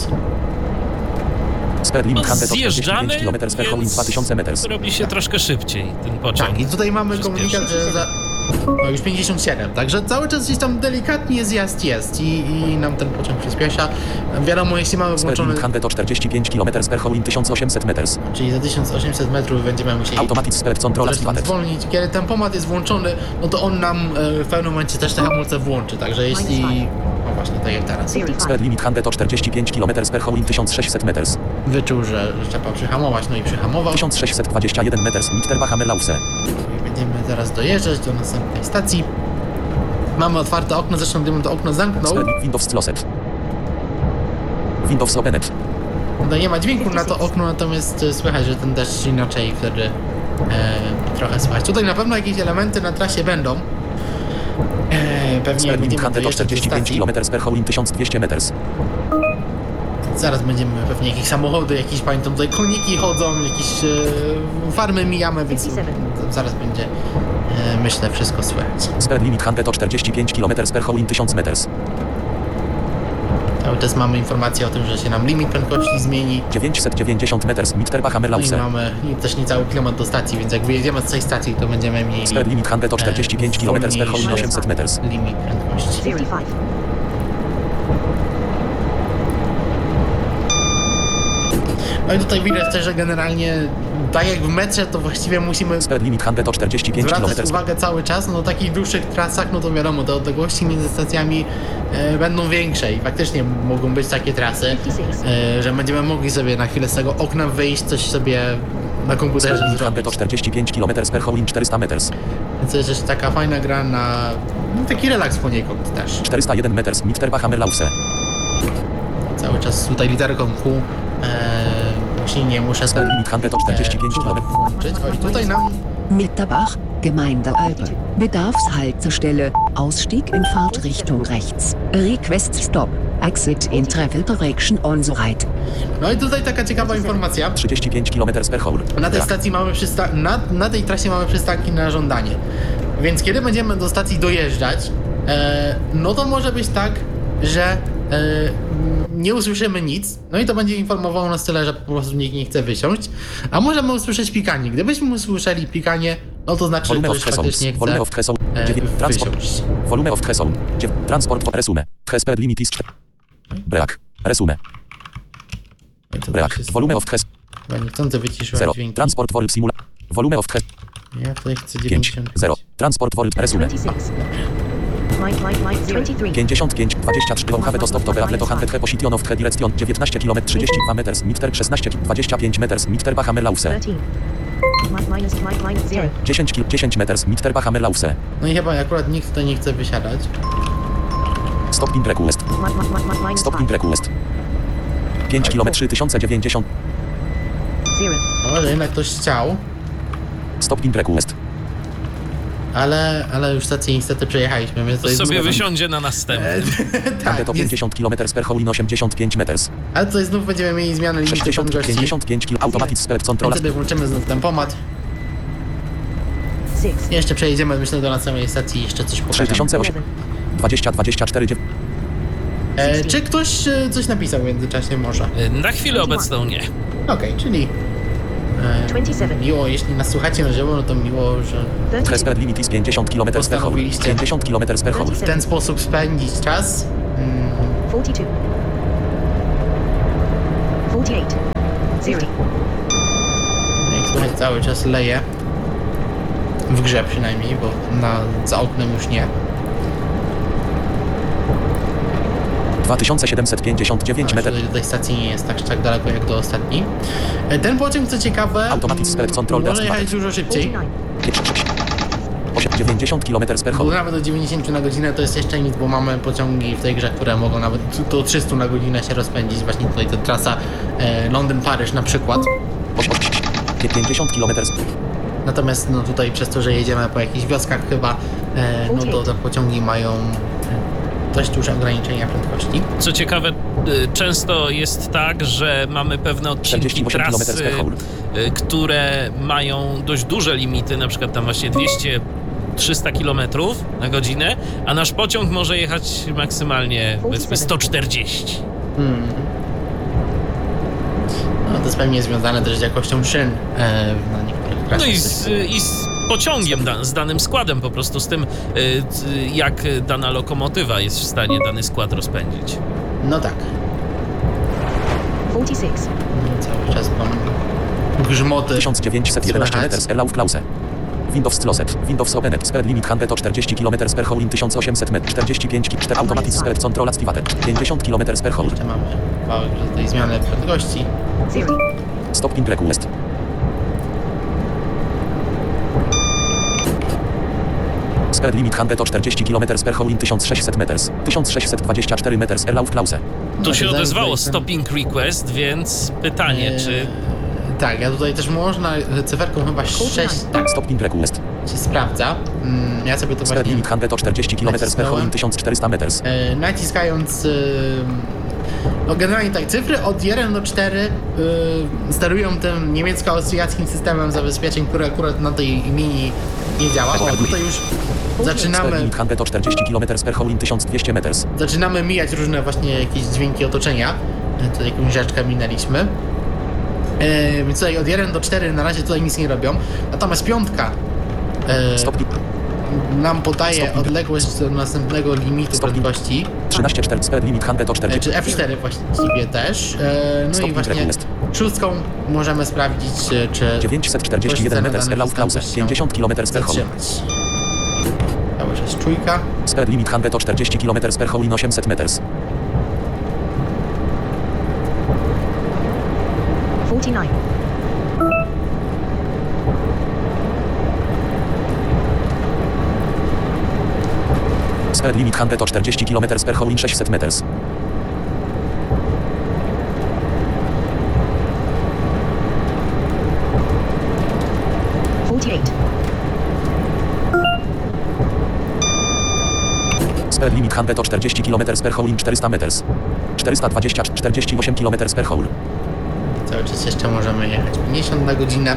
[SPEAKER 3] Speed limit 145
[SPEAKER 5] Zjeżdżamy,
[SPEAKER 3] km per hour in 2000 metrów.
[SPEAKER 5] robi się troszkę szybciej ten pociąg.
[SPEAKER 2] Tak, i tutaj mamy komunikat, że no już 57, także cały czas gdzieś tam delikatnie zjazd jest i nam ten pociąg przyspiesza. Wiadomo, jeśli mamy
[SPEAKER 3] Speed
[SPEAKER 2] włączony,
[SPEAKER 3] limit 145 km per hour in 1800 metrów.
[SPEAKER 2] czyli za 1800 metrów będziemy musieli
[SPEAKER 3] Automatic Speed Control
[SPEAKER 2] zresztą
[SPEAKER 3] Activated.
[SPEAKER 2] zwolnić. Kiedy tempomat jest włączony, no to on nam w pewnym momencie też te hamulce włączy, także jeśli... O właśnie, tak jak teraz.
[SPEAKER 4] 05.
[SPEAKER 3] Speed limit 145 km per hour in 1600 metrów.
[SPEAKER 2] Wyczuł, że trzeba przyhamować, no i przyhamował.
[SPEAKER 3] 1621 metrów. Mitterbacher-Lause.
[SPEAKER 2] I będziemy teraz dojeżdżać do następnej stacji. Mamy otwarte okno, zresztą gdybym to okno zamknął,
[SPEAKER 3] Speed Windows closed. Windows opened.
[SPEAKER 2] no nie ma dźwięku na to okno, natomiast słychać, że ten deszcz inaczej wtedy trochę słychać. Tutaj na pewno jakieś elementy na trasie będą. Pewnie
[SPEAKER 3] Speed limit
[SPEAKER 2] będziemy dojeżdżać do
[SPEAKER 3] 145
[SPEAKER 2] stacji.
[SPEAKER 3] km per hour in 1200 metrów.
[SPEAKER 2] Zaraz będziemy pewnie jakieś samochody, jakieś pamiętam tutaj koniki chodzą, jakieś farmy mijamy, więc zaraz będzie myślę wszystko słychać.
[SPEAKER 3] Speed limit 145 km per hour in 1000 metrów.
[SPEAKER 2] Cały czas mamy informację o tym, że się nam limit prędkości zmieni.
[SPEAKER 3] 990 metrów.
[SPEAKER 2] No i
[SPEAKER 3] Mitterbacher-Lause.
[SPEAKER 2] mamy też niecały kilometr do stacji, więc jak wyjedziemy z tej stacji, to będziemy mieli
[SPEAKER 3] Speed limit 145 km per hour in 800 metrów.
[SPEAKER 2] limit prędkości.
[SPEAKER 4] 55.
[SPEAKER 2] No i tutaj widać też, że generalnie tak jak w metrze, to właściwie musimy
[SPEAKER 3] Speed limit 145
[SPEAKER 2] zwracać
[SPEAKER 3] km.
[SPEAKER 2] uwagę cały czas. No na takich dłuższych trasach, no to wiadomo, te odległości między stacjami będą większe i faktycznie mogą być takie trasy, że będziemy mogli sobie na chwilę z tego okna wyjść, coś sobie na komputerze
[SPEAKER 3] Speed limit
[SPEAKER 2] zrobić.
[SPEAKER 3] 145 km per hour in 400 metrów.
[SPEAKER 2] Więc to jest też taka fajna gra na taki relaks poniekąd też.
[SPEAKER 3] 401 metrów. Mitterbacher-Lause.
[SPEAKER 2] Cały czas tutaj literką Q właśnie nie muszę
[SPEAKER 3] Speed limit 145 km.
[SPEAKER 2] włączyć. O, i tutaj nam
[SPEAKER 6] Mitterbach, Gemeinde Alpe. Bedarfshaltestelle. Ausstieg in Fahrtrichtung rechts. Request stop. Exit in travel direction on the right.
[SPEAKER 2] no i tutaj taka ciekawa informacja.
[SPEAKER 3] 35 km per hour.
[SPEAKER 2] Na tej
[SPEAKER 3] Tak.
[SPEAKER 2] stacji mamy na tej trasie mamy przystanki na żądanie. Więc kiedy będziemy do stacji dojeżdżać, no to może być tak, że nie usłyszymy nic, no i to będzie informowało nas tyle, że po prostu nikt nie chce wysiąść, a możemy usłyszeć pikanie. Gdybyśmy usłyszeli pikanie, no to znaczy, że
[SPEAKER 3] Volume of
[SPEAKER 2] ktoś faktycznie
[SPEAKER 3] Volume
[SPEAKER 2] chce
[SPEAKER 3] of Hesson. Transport.
[SPEAKER 2] wysiąść.
[SPEAKER 3] Volume of Hesson. Transport. Resume. Speed limit is 4. Break. Resume.
[SPEAKER 2] No i to
[SPEAKER 3] Break.
[SPEAKER 2] też jest
[SPEAKER 3] Volume of Hesson.
[SPEAKER 2] chyba niechcący wyciszyłem
[SPEAKER 3] 0.
[SPEAKER 2] dźwięki.
[SPEAKER 3] Transport volume simula. Volume of Hesson.
[SPEAKER 2] Ja tutaj chcę
[SPEAKER 3] 5.
[SPEAKER 2] 90.
[SPEAKER 3] 0. Transport volume. Resume.
[SPEAKER 4] 26. Light 23.
[SPEAKER 3] 55, 23, Have to stop to Beatle to 100 position of the direction, 19 km 32 meters, Mitter 16, 25 meters, Mitterbacher-Lause.
[SPEAKER 4] 13. Minus 0.
[SPEAKER 3] 10 meters, Mitterbacher-Lause.
[SPEAKER 2] No i chyba akurat nikt tutaj nie chce wysiadać.
[SPEAKER 3] Stop in request.
[SPEAKER 4] Minus
[SPEAKER 3] Stop in
[SPEAKER 4] 5.
[SPEAKER 3] request. 5 km 3090.
[SPEAKER 4] 0.
[SPEAKER 2] No, że jednak ktoś chciał,
[SPEAKER 3] Stop in request.
[SPEAKER 2] ale już stację niestety przejechaliśmy, więc
[SPEAKER 5] To
[SPEAKER 2] jest
[SPEAKER 5] sobie
[SPEAKER 2] znów-
[SPEAKER 5] wysiądzie na następny.
[SPEAKER 2] tak,
[SPEAKER 3] to
[SPEAKER 2] więc,
[SPEAKER 3] 50 km per hour in 85 meters.
[SPEAKER 2] ale tutaj znów będziemy mieli zmianę limitu
[SPEAKER 3] 60,
[SPEAKER 2] prędkości.
[SPEAKER 3] 55 km. Automatic speed control.
[SPEAKER 2] Wtedy włączymy znów tempomat.
[SPEAKER 4] 6.
[SPEAKER 2] Jeszcze przejedziemy, myślę, do następnej stacji i jeszcze coś pokażemy.
[SPEAKER 3] 3008. 20, 24,
[SPEAKER 2] Czy ktoś coś napisał w międzyczasie może?
[SPEAKER 5] Na chwilę obecną nie.
[SPEAKER 2] Okej, czyli Miło, jeśli nas słuchacie na żywo, no to miło, że
[SPEAKER 3] Speed limit is 50 km per hour.
[SPEAKER 2] Postanowiliście.
[SPEAKER 3] 50 km per hour.
[SPEAKER 2] w ten sposób spędzić czas.
[SPEAKER 4] 42. 48. 0.
[SPEAKER 2] Jak słuchaj, cały czas leje. W grze przynajmniej, bo za oknem już nie.
[SPEAKER 3] 2759 metrów.
[SPEAKER 2] Do tej stacji nie jest tak daleko jak do ostatniej. Ten pociąg, co ciekawe,
[SPEAKER 3] Automatic Speed Control
[SPEAKER 2] może jechać dużo szybciej.
[SPEAKER 4] 49.
[SPEAKER 3] 90 km per
[SPEAKER 2] Bo
[SPEAKER 3] hour.
[SPEAKER 2] nawet do 90 na godzinę to jest jeszcze nic, bo mamy pociągi w tej grze, które mogą nawet do 300 na godzinę się rozpędzić. Właśnie tutaj ta trasa Londyn-Paryż na przykład.
[SPEAKER 3] 50 km.
[SPEAKER 2] Natomiast no tutaj przez to, że jedziemy po jakichś wioskach chyba, no to te pociągi mają dość duże ograniczenia prędkości.
[SPEAKER 5] Co ciekawe, często jest tak, że mamy pewne odcinki
[SPEAKER 3] 48 km
[SPEAKER 5] trasy,
[SPEAKER 3] per hour.
[SPEAKER 5] które mają dość duże limity, na przykład tam właśnie 200-300 km na godzinę, a nasz pociąg może jechać maksymalnie, powiedzmy, 140.
[SPEAKER 2] No to jest pewnie związane też z jakością szyn na niektórych
[SPEAKER 5] No
[SPEAKER 2] trasach.
[SPEAKER 5] i z pociągiem, z danym składem, po prostu z tym, jak dana lokomotywa jest w stanie dany skład rozpędzić.
[SPEAKER 2] No tak.
[SPEAKER 4] 46.
[SPEAKER 2] Cały czas mam grzmoty.
[SPEAKER 3] 1911 meters allow clause. Windows closet. Windows opened. Speed limit 140 km per hour in 1800 metr. 45 4 automatic speed control activated. 50 km per hour.
[SPEAKER 2] Jeszcze mamy kawałek tej zmiany prędkości.
[SPEAKER 4] 0.
[SPEAKER 3] Stopping request. Speed limit 140 km per hour in 1600 meters. 1624 meters allow clause.
[SPEAKER 5] Tu się
[SPEAKER 2] No,
[SPEAKER 5] odezwało
[SPEAKER 2] ten-
[SPEAKER 5] stopping request, więc pytanie, czy...
[SPEAKER 2] Tak, ja tutaj też można cyferką chyba 6 tak
[SPEAKER 3] Stopping request.
[SPEAKER 2] się sprawdza. Ja sobie to
[SPEAKER 3] Speed
[SPEAKER 2] właśnie
[SPEAKER 3] limit 140 km per hour in 1400 meters.
[SPEAKER 2] naciskając no generalnie tak, cyfry od 1 do 4 sterują tym niemiecko-austriackim systemem zabezpieczeń, który akurat na tej mini nie działa. Tak, tutaj już
[SPEAKER 3] Speed
[SPEAKER 2] zaczynamy
[SPEAKER 3] limit 140 km per hour in 1200 meters.
[SPEAKER 2] mijać różne właśnie jakieś dźwięki otoczenia. Tutaj jakąś rzeczkę minęliśmy. Więc tutaj od 1 do 4 na razie tutaj nic nie robią. Natomiast piątka
[SPEAKER 3] Stopping.
[SPEAKER 2] nam podaje odległość do następnego limitu
[SPEAKER 3] Stopping.
[SPEAKER 2] prędkości.
[SPEAKER 3] 13 4 speed limit 140.
[SPEAKER 2] Czy F4 właściwie też. No i
[SPEAKER 3] Stopping
[SPEAKER 2] właśnie
[SPEAKER 3] request.
[SPEAKER 2] szóstką możemy sprawdzić, czy
[SPEAKER 3] 941 meters allow clause. 50 km per hour.
[SPEAKER 2] zatrzymać. Cały czas czujka.
[SPEAKER 3] Speed limit 140 km per hour in 800 meters.
[SPEAKER 4] 49.
[SPEAKER 3] Speed limit 140 km per hour in 600 meters.
[SPEAKER 4] 48.
[SPEAKER 3] Speed limit 140 km per hour in 400 meters. 420 48 km per hour.
[SPEAKER 2] Cały czas jeszcze możemy jechać 50 na godzinę.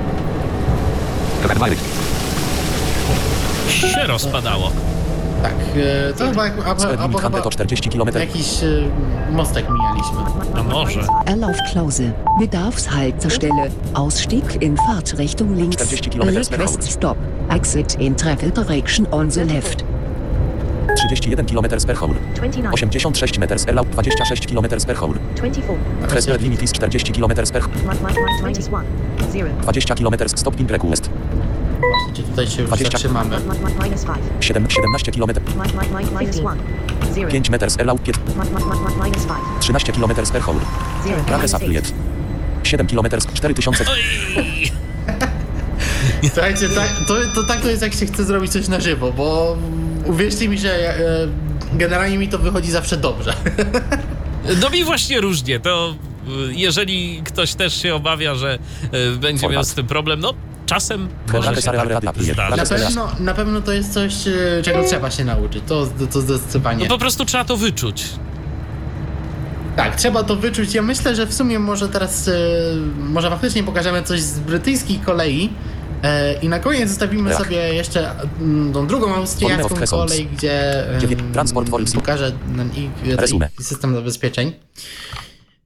[SPEAKER 5] się rozpadało.
[SPEAKER 2] Tak, to chyba
[SPEAKER 3] Speed limit
[SPEAKER 2] chyba
[SPEAKER 3] 140 km.
[SPEAKER 2] jakiś mostek mijaliśmy.
[SPEAKER 5] A może?
[SPEAKER 6] Erlaufklausel. Bedarfshaltestelle. Ausstieg in Fahrtrichtung links.
[SPEAKER 3] 40 km/h.
[SPEAKER 6] Request stop. Exit in travel direction on the left.
[SPEAKER 3] 31 km per hour.
[SPEAKER 4] 29.
[SPEAKER 3] 86 meters allow 26 km per hour.
[SPEAKER 4] 24.
[SPEAKER 3] Speed limit is 40 km per hour.
[SPEAKER 4] Minus 1. 0.
[SPEAKER 3] 20 km stopping request.
[SPEAKER 2] Właśnie, czy tutaj się już
[SPEAKER 3] 20.
[SPEAKER 2] zatrzymamy.
[SPEAKER 4] Minus 5.
[SPEAKER 3] 17 km.
[SPEAKER 4] Minus 1. 0.
[SPEAKER 3] 5 meters allow 5.
[SPEAKER 4] Minus 5.
[SPEAKER 3] 13 km per hour.
[SPEAKER 4] 0.
[SPEAKER 3] Prawie sapujed. 7 km 4000.
[SPEAKER 5] Oj!
[SPEAKER 2] Słuchajcie, tak to jest jak się chce zrobić coś na żywo, bo uwierzcie mi, że generalnie mi to wychodzi zawsze dobrze.
[SPEAKER 5] No mi właśnie różnie, to jeżeli ktoś też się obawia, że będzie miał z tym problem, no czasem może się tak zdarzyć.
[SPEAKER 2] Na pewno to jest coś, czego trzeba się nauczyć, to zdecydowanie.
[SPEAKER 5] No po prostu trzeba to wyczuć.
[SPEAKER 2] Tak, trzeba to wyczuć. Ja myślę, że w sumie może teraz, może faktycznie pokażemy coś z brytyjskiej kolei i na koniec zostawimy sobie jeszcze tą drugą austriacką kolej, gdzie
[SPEAKER 3] Transport for
[SPEAKER 2] pokażę ich system zabezpieczeń.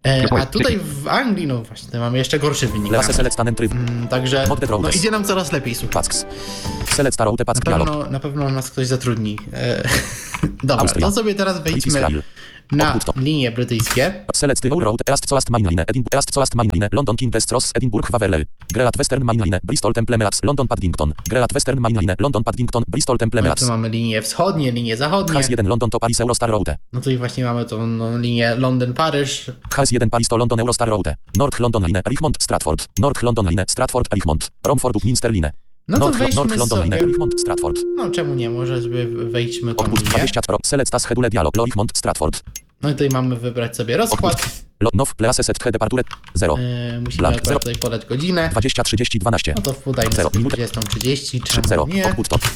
[SPEAKER 2] A tutaj w Anglii, no właśnie, to mamy jeszcze gorszy wynik.
[SPEAKER 3] Lease select an entry.
[SPEAKER 2] Także
[SPEAKER 3] Mod the
[SPEAKER 2] no,
[SPEAKER 3] routes.
[SPEAKER 2] idzie nam coraz lepiej, słuchaj.
[SPEAKER 3] Packs. Select route pack dialog.
[SPEAKER 2] Na pewno nas ktoś zatrudni. Dobra,
[SPEAKER 3] Austria.
[SPEAKER 2] to sobie teraz wejdźmy
[SPEAKER 3] Israel.
[SPEAKER 2] na
[SPEAKER 3] Odwrót to.
[SPEAKER 2] linie brytyjskie.
[SPEAKER 3] Select the route East Coast Main Line, East Coast Main Line, London King West Ross, Edinburgh Waverley, Great Western Main Line, Bristol Temple Meads, London Paddington, Great Western Main Line, London Paddington, Bristol Temple
[SPEAKER 2] No i
[SPEAKER 3] Meads.
[SPEAKER 2] tu mamy linie wschodnie, linie zachodnie.
[SPEAKER 3] Has 1 London to Paris Eurostar Route.
[SPEAKER 2] No tu i właśnie mamy tą no, linię Londyn-Paryż.
[SPEAKER 3] Has 1 Paris to London Eurostar Route. North London Line, Richmond Stratford. North London Line, Stratford Richmond. Romford Minster Line.
[SPEAKER 2] No to
[SPEAKER 3] North
[SPEAKER 2] wejdźmy
[SPEAKER 3] London Line,
[SPEAKER 2] sobie...
[SPEAKER 3] Richmond Stratford.
[SPEAKER 2] No czemu nie, może sobie wejdźmy tą
[SPEAKER 3] Odpust
[SPEAKER 2] linię.
[SPEAKER 3] 20 pro. Select as schedule dialog. Richmond Stratford.
[SPEAKER 2] No i tutaj mamy wybrać sobie rozkład.
[SPEAKER 3] Now place set head departure 0.
[SPEAKER 2] Musimy
[SPEAKER 3] Blank,
[SPEAKER 2] akurat
[SPEAKER 3] zero.
[SPEAKER 2] tutaj podać godzinę.
[SPEAKER 3] 20 30 12.
[SPEAKER 2] No to podajmy
[SPEAKER 3] Zero.
[SPEAKER 2] sobie 20:30,
[SPEAKER 3] 3
[SPEAKER 2] czemu
[SPEAKER 3] 0.
[SPEAKER 2] nie?
[SPEAKER 3] Odpust to.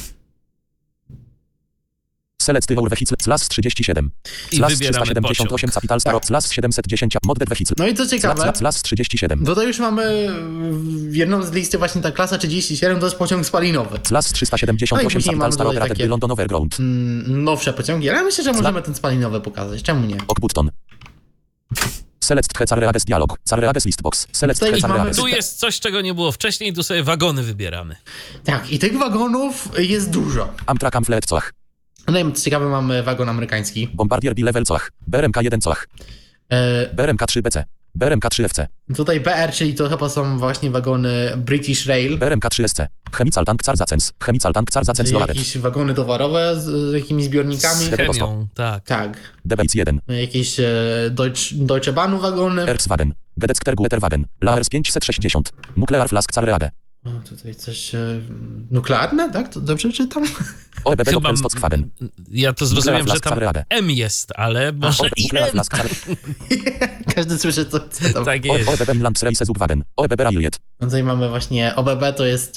[SPEAKER 3] Select the vehicle slash 37.
[SPEAKER 5] I
[SPEAKER 3] Slash
[SPEAKER 5] wybieramy
[SPEAKER 3] 378 capital star
[SPEAKER 2] Tak.
[SPEAKER 3] slash 710 modded vehicle.
[SPEAKER 2] No i co ciekawe,
[SPEAKER 3] Slash 37.
[SPEAKER 2] tutaj już mamy jedną z listy właśnie ta klasa 37, to jest pociąg spalinowy.
[SPEAKER 3] Slash 378
[SPEAKER 2] później
[SPEAKER 3] capital
[SPEAKER 2] mamy
[SPEAKER 3] star
[SPEAKER 2] tutaj
[SPEAKER 3] operated
[SPEAKER 2] takie-
[SPEAKER 3] by London Overground.
[SPEAKER 2] Nowsze pociągi, ale ja myślę, że możemy ten spalinowy pokazać, czemu nie?
[SPEAKER 3] Ok button. Select the Carreades dialog. Carreades listbox. Select
[SPEAKER 2] Tutaj
[SPEAKER 3] the
[SPEAKER 2] ich mamy-
[SPEAKER 3] Carreades.
[SPEAKER 5] Tu jest coś, czego nie było wcześniej, tu sobie wagony wybieramy.
[SPEAKER 2] Tak, i tych wagonów jest dużo.
[SPEAKER 3] Amtrak Amfleet Coach.
[SPEAKER 2] No i co ciekawe, mamy wagon amerykański.
[SPEAKER 3] Bombardier B-Level Coach. BRMK 1 Coach. BRMK 3 BC. BRMK 3 FC.
[SPEAKER 2] Tutaj BR, czyli to chyba są właśnie wagony British Rail.
[SPEAKER 3] BRMK 3 SC. Chemical Tank Carzacens. Chemical Tank Carzacens
[SPEAKER 2] Czyli
[SPEAKER 3] Loradet.
[SPEAKER 2] jakieś wagony towarowe z jakimiś zbiornikami.
[SPEAKER 5] Z chemią, tak.
[SPEAKER 2] Tak.
[SPEAKER 3] DBX 1.
[SPEAKER 2] Jakieś Deutsche Bahnu wagony.
[SPEAKER 3] Erzwagen. Gedeckter Gueterwagen. Laers 560. Nuclear Flask Carreade.
[SPEAKER 2] O, tutaj coś nuklearne, tak? To dobrze czytam?
[SPEAKER 3] OEBB
[SPEAKER 5] Chyba
[SPEAKER 3] Doppelstockwagen.
[SPEAKER 5] ja to zrozumiałem, że
[SPEAKER 3] Flask
[SPEAKER 5] tam
[SPEAKER 3] Carreade.
[SPEAKER 5] M jest, ale może i
[SPEAKER 3] Nuclear
[SPEAKER 5] N.
[SPEAKER 3] Flask Carreade.
[SPEAKER 2] Każdy słyszy, co tam.
[SPEAKER 5] Tak jest.
[SPEAKER 3] OEBB Milands Reise Zugwagen. OEBB Railjet.
[SPEAKER 2] No tutaj mamy właśnie OBB, to jest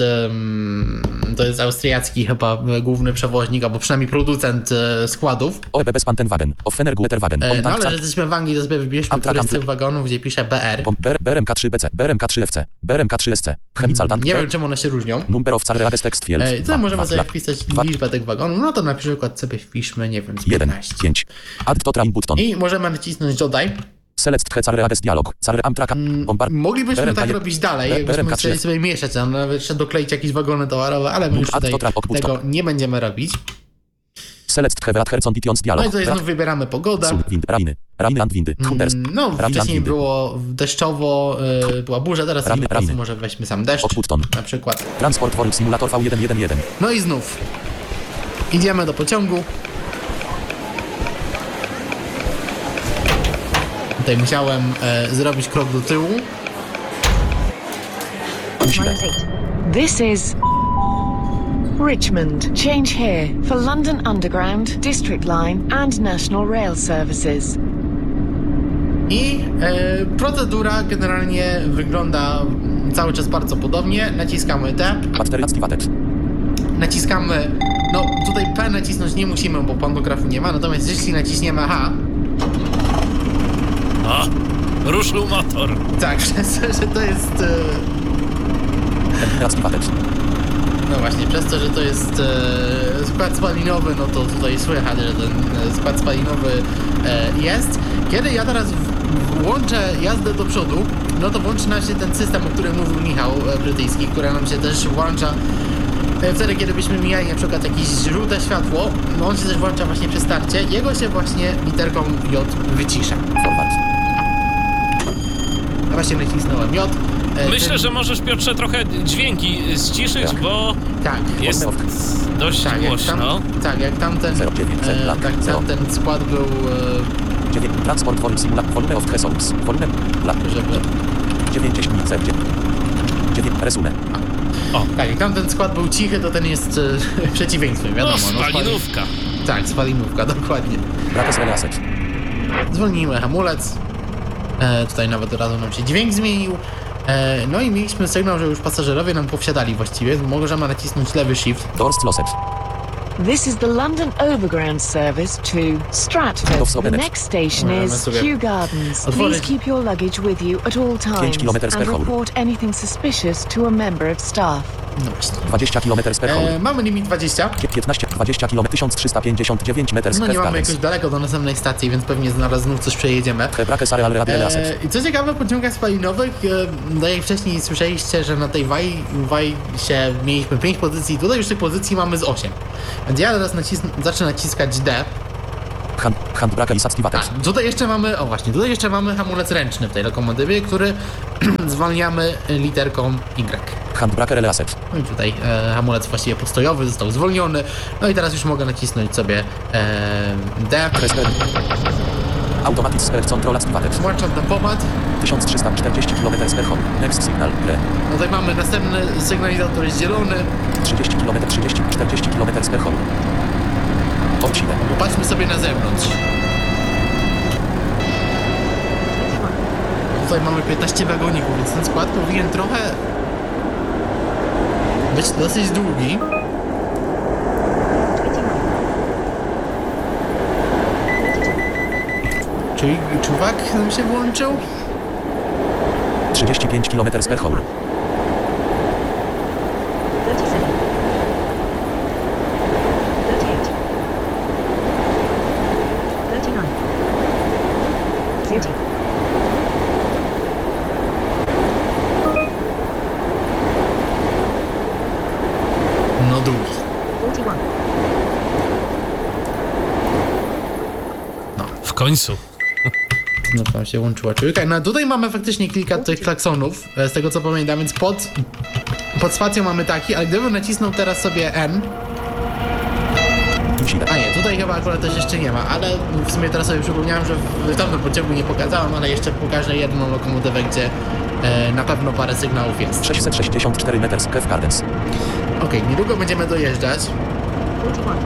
[SPEAKER 2] austriacki chyba główny przewoźnik, albo przynajmniej producent składów.
[SPEAKER 3] OEBB Spantenwagen. Offener Gueterwagen.
[SPEAKER 2] No ale że jesteśmy w Anglii, to sobie wybierzmy
[SPEAKER 3] Amtrak,
[SPEAKER 2] któryś z tych
[SPEAKER 3] Amtrak.
[SPEAKER 2] wagonów, gdzie pisze BR.
[SPEAKER 3] BRMK 3 BC. BRMK 3 FC. BRMK 3 SC. Chemical Tank.
[SPEAKER 2] Nie wiem, czemu one się różnią.
[SPEAKER 3] Number of Carreades Text Field.
[SPEAKER 2] Tutaj możemy sobie
[SPEAKER 3] Dwa.
[SPEAKER 2] wpisać
[SPEAKER 3] Dwa.
[SPEAKER 2] liczbę tych wagonów, no to na przykład sobie wpiszmy, nie wiem, z
[SPEAKER 3] 1.
[SPEAKER 2] 15.
[SPEAKER 3] 5. Add to train button.
[SPEAKER 2] I możemy nacisnąć dodaj.
[SPEAKER 3] Select the Carreades dialog. Carre Amtrak. Bombard.
[SPEAKER 2] Moglibyśmy
[SPEAKER 3] BRMK
[SPEAKER 2] tak
[SPEAKER 3] je-
[SPEAKER 2] robić dalej,
[SPEAKER 3] BRMK
[SPEAKER 2] jakbyśmy chcieli
[SPEAKER 3] 3.
[SPEAKER 2] sobie mieszać, a nawet jeszcze dokleić jakieś wagony towarowe, ale my już
[SPEAKER 3] Add
[SPEAKER 2] tutaj
[SPEAKER 3] to track, odpuść
[SPEAKER 2] tego
[SPEAKER 3] to.
[SPEAKER 2] nie będziemy robić.
[SPEAKER 3] Select the Heverat Herson Ditions
[SPEAKER 2] No
[SPEAKER 3] dialog.
[SPEAKER 2] i tutaj znów wybieramy pogodę.
[SPEAKER 3] Sun, wind, rainy. Rainland windy. Thunders.
[SPEAKER 2] No,
[SPEAKER 3] Rainland
[SPEAKER 2] wcześniej
[SPEAKER 3] windy.
[SPEAKER 2] było deszczowo, była burza, teraz
[SPEAKER 3] Ramy,
[SPEAKER 2] po prostu
[SPEAKER 3] ramy.
[SPEAKER 2] może weźmy sam deszcz,
[SPEAKER 3] Ok button.
[SPEAKER 2] na przykład.
[SPEAKER 3] Transport World Simulator V111.
[SPEAKER 2] No i znów idziemy do pociągu. Tutaj musiałem zrobić krok do tyłu.
[SPEAKER 4] minus 8.
[SPEAKER 1] This is Richmond. Change here for London Underground, District Line and National Rail Services.
[SPEAKER 2] I procedura generalnie wygląda cały czas bardzo podobnie. Naciskamy T,
[SPEAKER 3] Battery activated.
[SPEAKER 2] naciskamy, no tutaj P nacisnąć nie musimy, bo pantografu nie ma, natomiast jeśli naciśniemy H,
[SPEAKER 5] O, ruszył motor.
[SPEAKER 2] tak, przez to, że to jest,
[SPEAKER 3] Battery activated.
[SPEAKER 2] no właśnie, przez to, że to jest skład spalinowy, no to tutaj słychać, że ten skład spalinowy jest. Kiedy ja teraz włączę jazdę do przodu, no to włączy nam się ten system, o którym mówił Michał brytyjski, który nam się też włącza wtedy, kiedy byśmy mijali na przykład jakieś żółte światło, no on się też włącza właśnie przy starcie, jego się właśnie literką J wycisza.
[SPEAKER 3] Forward.
[SPEAKER 2] Właśnie nacisnąłem J.
[SPEAKER 5] Myślę, że możesz, Piotrze, trochę dźwięki ściszyć,
[SPEAKER 3] Tak.
[SPEAKER 5] bo
[SPEAKER 2] Tak.
[SPEAKER 5] jest dość
[SPEAKER 2] Tak,
[SPEAKER 5] głośno.
[SPEAKER 2] jak tamten,
[SPEAKER 3] 09,
[SPEAKER 2] tak, tamten skład był,
[SPEAKER 3] 9. Transport World Simulator. Volume of Thesons. Volume.
[SPEAKER 2] żeby...
[SPEAKER 3] 90 0. 9. Resume.
[SPEAKER 2] Tak, jak tamten skład był cichy, to ten jest przeciwieństwem, wiadomo.
[SPEAKER 5] No, spalinówka.
[SPEAKER 2] Tak, spalinówka, dokładnie.
[SPEAKER 3] Rates Reaset.
[SPEAKER 2] Zwolnijmy hamulec. Tutaj nawet od razu nam się dźwięk zmienił. No i mieliśmy sygnał, że już pasażerowie nam powsiadali właściwie. Możemy nacisnąć lewy shift.
[SPEAKER 3] Doors closed.
[SPEAKER 1] This is the London Overground service to Stratford.
[SPEAKER 3] Windows
[SPEAKER 1] The
[SPEAKER 3] Open.
[SPEAKER 1] next station
[SPEAKER 2] Możemy
[SPEAKER 1] is
[SPEAKER 2] sobie
[SPEAKER 1] Kew Gardens.
[SPEAKER 2] otworzyć.
[SPEAKER 1] Please keep your luggage with you at all times
[SPEAKER 3] kilometrów per
[SPEAKER 1] and
[SPEAKER 3] hour.
[SPEAKER 1] report anything suspicious to a member of staff.
[SPEAKER 2] No właśnie.
[SPEAKER 3] 20 km per hour.
[SPEAKER 2] Mamy limit 20.
[SPEAKER 3] 15, 20 km, 1359 meters.
[SPEAKER 2] No nie mamy
[SPEAKER 3] Gardens.
[SPEAKER 2] jakoś daleko do następnej stacji, więc pewnie zaraz znów coś przejedziemy.
[SPEAKER 3] Hebrakes areal radial asset.
[SPEAKER 2] I co ciekawe, w pociągach spalinowych, tak jak wcześniej słyszeliście, że na tej się mieliśmy 5 pozycji, tutaj już tych pozycji mamy z 8. Więc ja teraz zacznę naciskać D.
[SPEAKER 3] Handbrake i saskiwatek.
[SPEAKER 2] Tak, tutaj jeszcze mamy, o właśnie, tutaj jeszcze mamy hamulec ręczny w tej lokomotywie, który zwalniamy literką Y.
[SPEAKER 3] Handbrake relay asset.
[SPEAKER 2] No i tutaj hamulec właściwie postojowy został zwolniony. No i teraz już mogę nacisnąć sobie D.
[SPEAKER 3] Automatic spare control activated.
[SPEAKER 2] Włączam tempomat.
[SPEAKER 3] 1340 km per hour. Next signal. Re.
[SPEAKER 2] No tutaj mamy następny sygnalizator jest zielony.
[SPEAKER 3] 30 km, 40 km per hour. Odcinek.
[SPEAKER 2] Popatrzmy sobie na zewnątrz. Tutaj mamy 15 wagoników, więc ten skład powinien trochę być dosyć długi. Czyli czuwak nam się włączył?
[SPEAKER 3] 35 km per hour.
[SPEAKER 4] 37. 38. 39. 40.
[SPEAKER 2] No długi.
[SPEAKER 4] 41.
[SPEAKER 5] W końcu.
[SPEAKER 2] No tam się łączyła czujka. No tutaj mamy faktycznie kilka tych klaksonów, z tego co pamiętam, więc pod spacją mamy taki, ale gdybym nacisnął teraz sobie N. A nie, tutaj chyba akurat też jeszcze nie ma, ale w sumie teraz sobie przypomniałem, że w tamtym pociągu nie pokazałem, ale jeszcze pokażę jedną lokomotywę, gdzie na pewno parę sygnałów jest.
[SPEAKER 3] 664 meters. Kew Gardens.
[SPEAKER 2] Okej, niedługo będziemy dojeżdżać.
[SPEAKER 4] 41.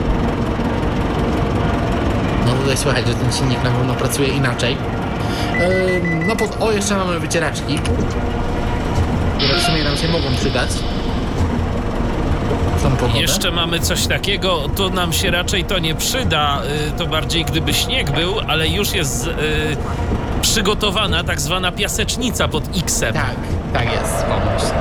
[SPEAKER 2] No tutaj słychać, że ten silnik na pewno pracuje inaczej. Jeszcze mamy wycieraczki, które w sumie nam się mogą przydać. W tą pogodę.
[SPEAKER 5] Jeszcze mamy coś takiego, to nam się raczej to nie przyda, to bardziej gdyby śnieg był, ale już jest przygotowana tak zwana piasecznica pod X-em.
[SPEAKER 2] Tak jest, pomyśl.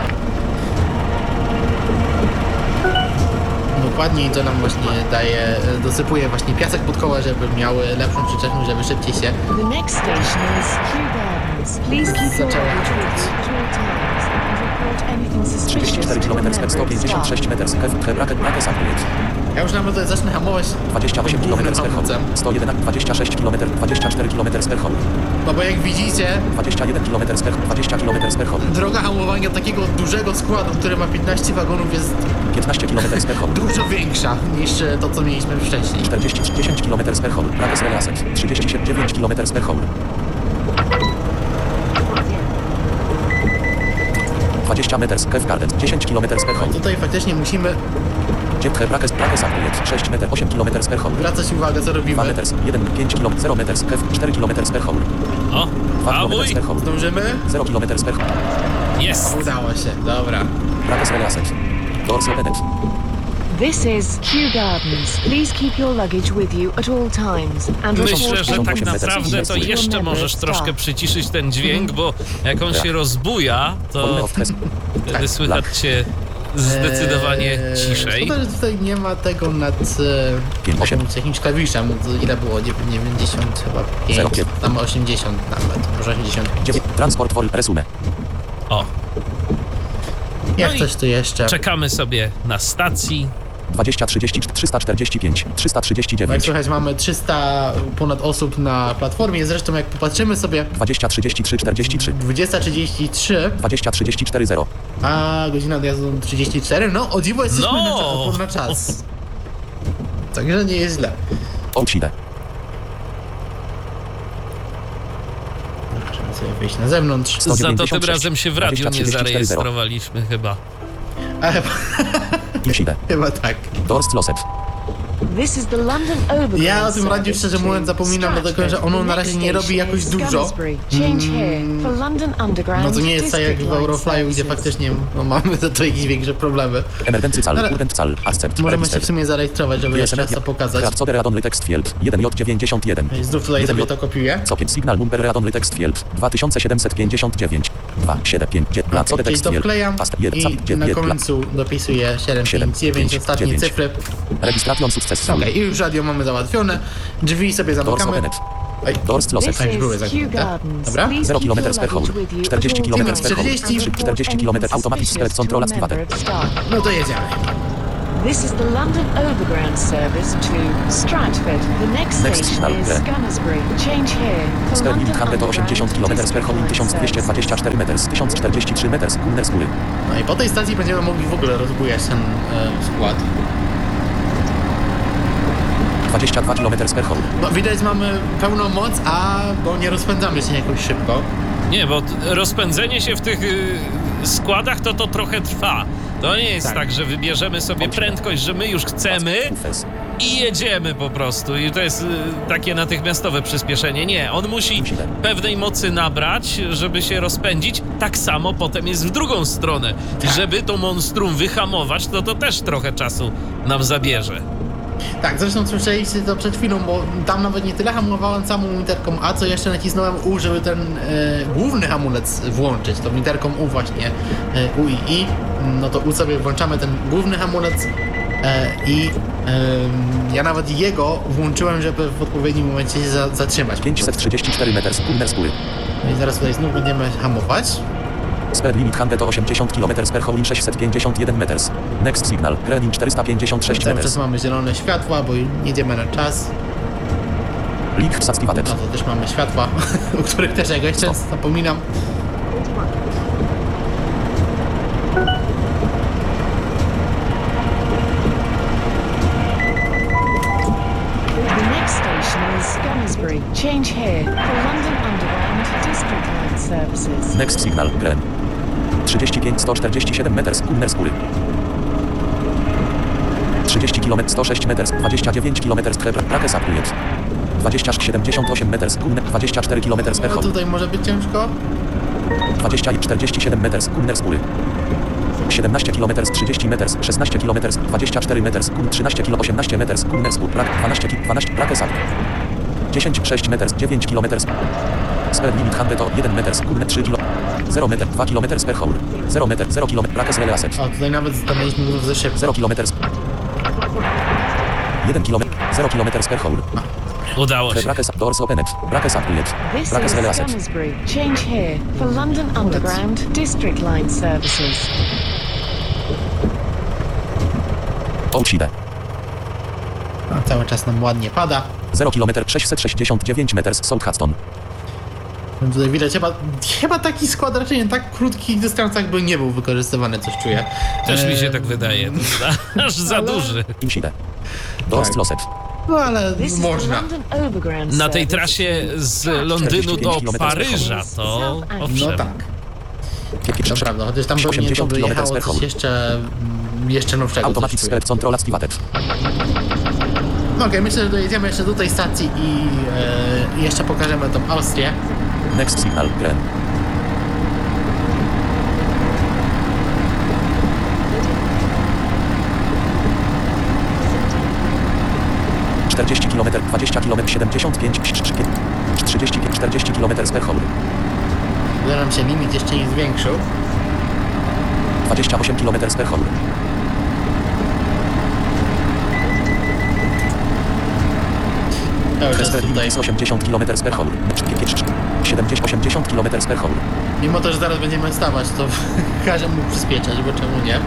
[SPEAKER 2] Dokładnie to nam właśnie daje, dosypuje właśnie piasek pod koła, żeby miały lepszą przyczepność, żeby szybciej się...
[SPEAKER 1] The next station is Kew Gardens. Please keep your
[SPEAKER 2] Zaczęła
[SPEAKER 1] luggage with you at all times and report anything suspicious
[SPEAKER 3] 34
[SPEAKER 1] to a
[SPEAKER 3] km,
[SPEAKER 1] member of
[SPEAKER 3] 156
[SPEAKER 1] staff.
[SPEAKER 3] meters. Hebrakes activated.
[SPEAKER 2] Ja już nawet tutaj zacznę hamować
[SPEAKER 3] 28 km
[SPEAKER 2] głównym
[SPEAKER 3] per hour.
[SPEAKER 2] hamulcem.
[SPEAKER 3] 101, 26 km, 24 km per hour.
[SPEAKER 2] No bo jak widzicie,
[SPEAKER 3] 21 km per 20 km per hour.
[SPEAKER 2] droga hamowania takiego dużego składu, który ma 15 wagonów, jest
[SPEAKER 3] 15 km per hour.
[SPEAKER 2] dużo większa niż to, co mieliśmy wcześniej.
[SPEAKER 3] 10 km per hour. Brakes relay asset. 39 km per hour. 20 meters. Kew Gardens. 10 km per hour.
[SPEAKER 2] Tutaj faktycznie musimy
[SPEAKER 3] Brakes activated. 6 meter. 8 km per hour.
[SPEAKER 2] zwracać uwagę, co
[SPEAKER 3] 2
[SPEAKER 2] robimy.
[SPEAKER 3] meters. 1, 5 km. 0 meters. Kew 4 km per hour.
[SPEAKER 5] O,
[SPEAKER 3] 2
[SPEAKER 5] a
[SPEAKER 3] km
[SPEAKER 5] mój
[SPEAKER 3] per hour.
[SPEAKER 2] Zdążymy?
[SPEAKER 3] 0 km per hour.
[SPEAKER 5] jest.
[SPEAKER 2] Udało się, dobra.
[SPEAKER 3] Brakes relay asset. Doors opened.
[SPEAKER 1] This is Kew Gardens. Please keep your luggage with you at all times and report
[SPEAKER 5] Myślę, że tak
[SPEAKER 1] anything
[SPEAKER 5] naprawdę
[SPEAKER 1] suspicious
[SPEAKER 5] to
[SPEAKER 1] to a
[SPEAKER 5] jeszcze
[SPEAKER 1] member of
[SPEAKER 5] możesz
[SPEAKER 1] staff.
[SPEAKER 5] troszkę przyciszyć ten dźwięk, bo jak on się rozbuja,
[SPEAKER 3] Volume
[SPEAKER 5] to
[SPEAKER 3] of press.
[SPEAKER 5] wtedy słychać cię zdecydowanie ciszej.
[SPEAKER 2] Szkoda, że tutaj nie ma tego nad
[SPEAKER 3] 8.
[SPEAKER 2] jakimś klawiszem. Ile było? 90 chyba 5,
[SPEAKER 3] 0.
[SPEAKER 2] tam 80 nawet, może 85.
[SPEAKER 3] Transport for resume.
[SPEAKER 5] O,
[SPEAKER 2] Jak
[SPEAKER 5] No i
[SPEAKER 2] coś tu jeszcze?
[SPEAKER 5] czekamy sobie na stacji.
[SPEAKER 3] 20, 30, 345,
[SPEAKER 2] Bo jak
[SPEAKER 3] 339,
[SPEAKER 2] słychać, mamy 300 ponad osób na platformie. Zresztą jak popatrzymy sobie
[SPEAKER 3] 20, 33, 43,
[SPEAKER 2] 20:33,
[SPEAKER 3] 20, 34, 0.
[SPEAKER 2] a godzina odjazdu 34, no o dziwo jesteśmy
[SPEAKER 5] No!
[SPEAKER 2] na czas. Także nie jest źle.
[SPEAKER 3] Outside.
[SPEAKER 2] Możemy sobie wyjść na zewnątrz.
[SPEAKER 5] Za to tym
[SPEAKER 3] 196,
[SPEAKER 5] razem się w radiu
[SPEAKER 3] 20,
[SPEAKER 5] nie
[SPEAKER 3] 34, 0.
[SPEAKER 5] zarejestrowaliśmy chyba.
[SPEAKER 2] Ale
[SPEAKER 3] Inside.
[SPEAKER 2] chyba tak.
[SPEAKER 3] Doors closed.
[SPEAKER 1] This is the London Overground
[SPEAKER 2] Ja o tym radiu,
[SPEAKER 1] service
[SPEAKER 2] szczerze mówiąc,
[SPEAKER 1] to
[SPEAKER 2] zapominam, dlatego że ono
[SPEAKER 1] Stratford.
[SPEAKER 2] na
[SPEAKER 1] The
[SPEAKER 2] razie
[SPEAKER 1] next
[SPEAKER 2] nie robi
[SPEAKER 1] station
[SPEAKER 2] jakoś
[SPEAKER 1] is
[SPEAKER 2] dużo.
[SPEAKER 1] Scansbury. Change here for London Underground
[SPEAKER 2] No to nie jest tak jak
[SPEAKER 1] District
[SPEAKER 2] w
[SPEAKER 1] Line
[SPEAKER 2] Euroflyu, gdzie
[SPEAKER 1] services.
[SPEAKER 2] faktycznie no, mamy to jakieś większe problemy.
[SPEAKER 3] Emergency cal,
[SPEAKER 2] Ale-
[SPEAKER 3] urgent cal, accept,
[SPEAKER 2] Możemy się
[SPEAKER 3] register.
[SPEAKER 2] w sumie zarejestrować, żeby jeszcze raz to pokazać.
[SPEAKER 3] Co Radon Text Field 1J91.
[SPEAKER 2] I znów tutaj sobie to kopiuję.
[SPEAKER 3] Copy signal number Radon Text Field 2759 275 Co
[SPEAKER 2] Czyli
[SPEAKER 3] Text
[SPEAKER 2] to
[SPEAKER 3] Field
[SPEAKER 2] wklejam
[SPEAKER 3] Past
[SPEAKER 2] i na końcu dopisuję 759, ostatnie
[SPEAKER 3] 9.
[SPEAKER 2] cyfry.
[SPEAKER 3] Registration successful.
[SPEAKER 2] Okej, i już radio mamy załatwione. Drzwi sobie
[SPEAKER 3] Doors
[SPEAKER 2] zamykamy.
[SPEAKER 3] opened.
[SPEAKER 2] Oj,
[SPEAKER 3] Doors closed.
[SPEAKER 1] This
[SPEAKER 2] Tak, już były
[SPEAKER 1] is Kew
[SPEAKER 2] zamknięte.
[SPEAKER 1] Gardens.
[SPEAKER 2] Dobra.
[SPEAKER 1] Please
[SPEAKER 3] 0
[SPEAKER 1] keep
[SPEAKER 3] km
[SPEAKER 1] your
[SPEAKER 3] per hour.
[SPEAKER 1] luggage with you
[SPEAKER 3] 40
[SPEAKER 1] at all
[SPEAKER 3] km
[SPEAKER 1] times.
[SPEAKER 3] per hour.
[SPEAKER 2] 40.
[SPEAKER 3] 40 km automatic skirt control activated.
[SPEAKER 2] No to jedziemy.
[SPEAKER 1] This is the London Overground service to Stratford. The next
[SPEAKER 3] Next
[SPEAKER 1] station
[SPEAKER 3] signal,
[SPEAKER 1] is
[SPEAKER 3] okay.
[SPEAKER 1] Scansbury. Change here for
[SPEAKER 3] Speed
[SPEAKER 1] London
[SPEAKER 3] limit 180 km per hour,
[SPEAKER 1] Underground
[SPEAKER 3] 1224 meters, 1043 meters, Kunner z góry.
[SPEAKER 2] No i po tej stacji będziemy mogli w ogóle rozbujać ten skład.
[SPEAKER 3] 22 km per hour.
[SPEAKER 2] No widać mamy pełną moc, bo nie rozpędzamy się jakoś szybko.
[SPEAKER 5] Nie, bo rozpędzenie się w tych składach to trochę trwa. To nie jest tak, że wybierzemy sobie prędkość, że my już chcemy
[SPEAKER 3] Ufes.
[SPEAKER 5] i jedziemy po prostu. I to jest takie natychmiastowe przyspieszenie. Nie, on musi pewnej mocy nabrać, żeby się rozpędzić. Tak samo potem jest w drugą stronę. Żeby to monstrum wyhamować, to też trochę czasu nam zabierze.
[SPEAKER 2] Tak, zresztą słyszeliście to przed chwilą, bo tam nawet nie tyle hamowałem samą literką A, co jeszcze nacisnąłem U, żeby ten główny hamulec włączyć. To literką U właśnie, U i I. No to U sobie włączamy ten główny hamulec i ja nawet jego włączyłem, żeby w odpowiednim momencie się zatrzymać.
[SPEAKER 3] 534 meters, Kunner z góry.
[SPEAKER 2] No i zaraz tutaj znów będziemy hamować.
[SPEAKER 3] Speed limit 180 km per hour, 651 meters. Next signal, green 456
[SPEAKER 2] Cały czas
[SPEAKER 3] meters.
[SPEAKER 2] mamy zielone światła, bo jedziemy na czas.
[SPEAKER 3] Link activated.
[SPEAKER 2] No to też mamy światła, o których też jakoś często zapominam.
[SPEAKER 1] The next station is Scansbury. Change here for London Underground District Line services.
[SPEAKER 3] Next signal, green 35 147 meters, Kunner z góry. 30 km 106 meters, 29 km Prakes upgrade. 20,78 meters, Kunner 24 km per
[SPEAKER 2] No
[SPEAKER 3] hour.
[SPEAKER 2] tutaj może być ciężko.
[SPEAKER 3] 20 i 47 meters, Kunner z góry. 17 km 30 meters, 16 km 24 meters, 13 km 18 meters, Kunner z góry. 12 Prakes up. 10 6 meters, 9 km. Speed limit 101 meters, Kunner 3 km. 0 meter, 2 km per hour. 0 meter, 0 km, Prakes relay asset.
[SPEAKER 2] O, tutaj nawet stanęliśmy ze szybko.
[SPEAKER 3] 0 km. 1 km, 0 km per hour.
[SPEAKER 5] Udało się.
[SPEAKER 3] Prakes doors opened. Prakes upgrade.
[SPEAKER 1] This
[SPEAKER 3] Prakes
[SPEAKER 1] is
[SPEAKER 3] relay asset.
[SPEAKER 1] Scansbury. Change here for London Underground District Line services.
[SPEAKER 3] Outside.
[SPEAKER 2] A cały czas nam ładnie pada.
[SPEAKER 3] 0 km 669 meters, Southampton.
[SPEAKER 2] No tutaj widać, chyba taki skład raczej na tak krótkich dystansach by nie był wykorzystywany, coś czuję.
[SPEAKER 5] Też mi się tak wydaje. Aż za duży.
[SPEAKER 3] Inside. Doors
[SPEAKER 2] Tak.
[SPEAKER 3] closed.
[SPEAKER 2] No ale
[SPEAKER 1] This is the
[SPEAKER 2] można.
[SPEAKER 1] London Overground
[SPEAKER 5] Na tej
[SPEAKER 1] service
[SPEAKER 5] trasie
[SPEAKER 1] to
[SPEAKER 5] z
[SPEAKER 1] Stratford.
[SPEAKER 5] Londynu do
[SPEAKER 3] 45
[SPEAKER 5] Paryża to
[SPEAKER 2] No
[SPEAKER 5] owszem.
[SPEAKER 2] tak, to prawda, chociaż tam pewnie to
[SPEAKER 3] 80
[SPEAKER 2] by
[SPEAKER 3] km
[SPEAKER 2] jechało
[SPEAKER 3] per
[SPEAKER 2] coś
[SPEAKER 3] hour.
[SPEAKER 2] jeszcze nowszego.
[SPEAKER 3] Automatic
[SPEAKER 2] coś czuję.
[SPEAKER 3] skirt control activated.
[SPEAKER 2] No okej, myślę, że dojedziemy jeszcze do tej stacji i jeszcze pokażemy tą Austrię.
[SPEAKER 3] Next signal, green. km, 20 km, 75, 35, 40 km per hour.
[SPEAKER 2] Gdy nam się limit jeszcze nie zwiększył.
[SPEAKER 3] 28 km per hour.
[SPEAKER 2] Cały czas
[SPEAKER 3] Speed
[SPEAKER 2] tutaj,
[SPEAKER 3] limit 80 km per hour. 80 km per hour.
[SPEAKER 2] mimo to, że zaraz będziemy stawać, to każę mu przyspieszać, bo czemu nie?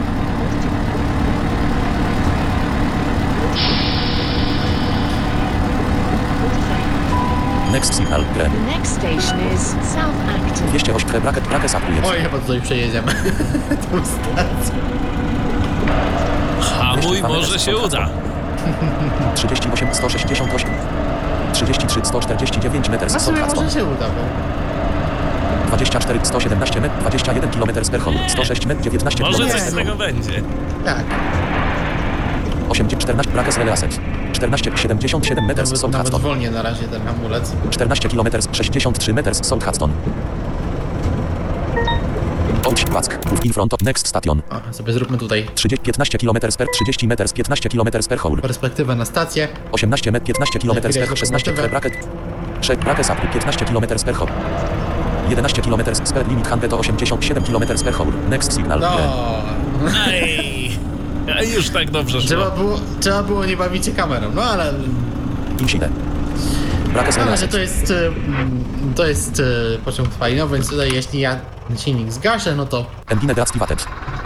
[SPEAKER 3] Next signal, green.
[SPEAKER 1] The next station is South Acton.
[SPEAKER 3] 208 Prakes upgrade.
[SPEAKER 2] Oj, chyba tutaj przejedziemy. Tą stację.
[SPEAKER 5] Hamuj, może się uda.
[SPEAKER 3] 38 168. 33 149 meters,
[SPEAKER 2] A sobie
[SPEAKER 3] Southampton.
[SPEAKER 2] może się uda, bo...
[SPEAKER 3] 24 117 metr, 21 km per hour. 106 metr, 19
[SPEAKER 5] Może
[SPEAKER 3] km
[SPEAKER 5] coś
[SPEAKER 3] per
[SPEAKER 5] z
[SPEAKER 3] hour.
[SPEAKER 5] tego będzie.
[SPEAKER 2] Tak.
[SPEAKER 3] 14 Brakes Relay Asset. 14,77 meters
[SPEAKER 2] Nawet
[SPEAKER 3] Southampton.
[SPEAKER 2] wolnie na razie ten hamulec.
[SPEAKER 3] 14 km 63 meters Southampton. Ouch, Łask. Move in front of next station.
[SPEAKER 2] O, sobie zróbmy tutaj
[SPEAKER 3] 15 km per 30 meters 15 km per hour.
[SPEAKER 2] perspektywę na stację.
[SPEAKER 3] 18 metr 15 km
[SPEAKER 2] Chwilę,
[SPEAKER 3] per 16
[SPEAKER 2] lokomotywę.
[SPEAKER 3] bracket. 6 Brakes Up 15 km per hour. 11 km speed limit 187 km per hour. Next signal.
[SPEAKER 2] No,
[SPEAKER 5] Ej, już tak dobrze szło.
[SPEAKER 2] trzeba było nie bawić się kamerą, no ale
[SPEAKER 3] Inside. Brakes Relay
[SPEAKER 2] ale że
[SPEAKER 3] Asset.
[SPEAKER 2] to jest pociąg spalinowy, więc tutaj jeśli ja silnik zgaszę, no to
[SPEAKER 3] Engine deactivated.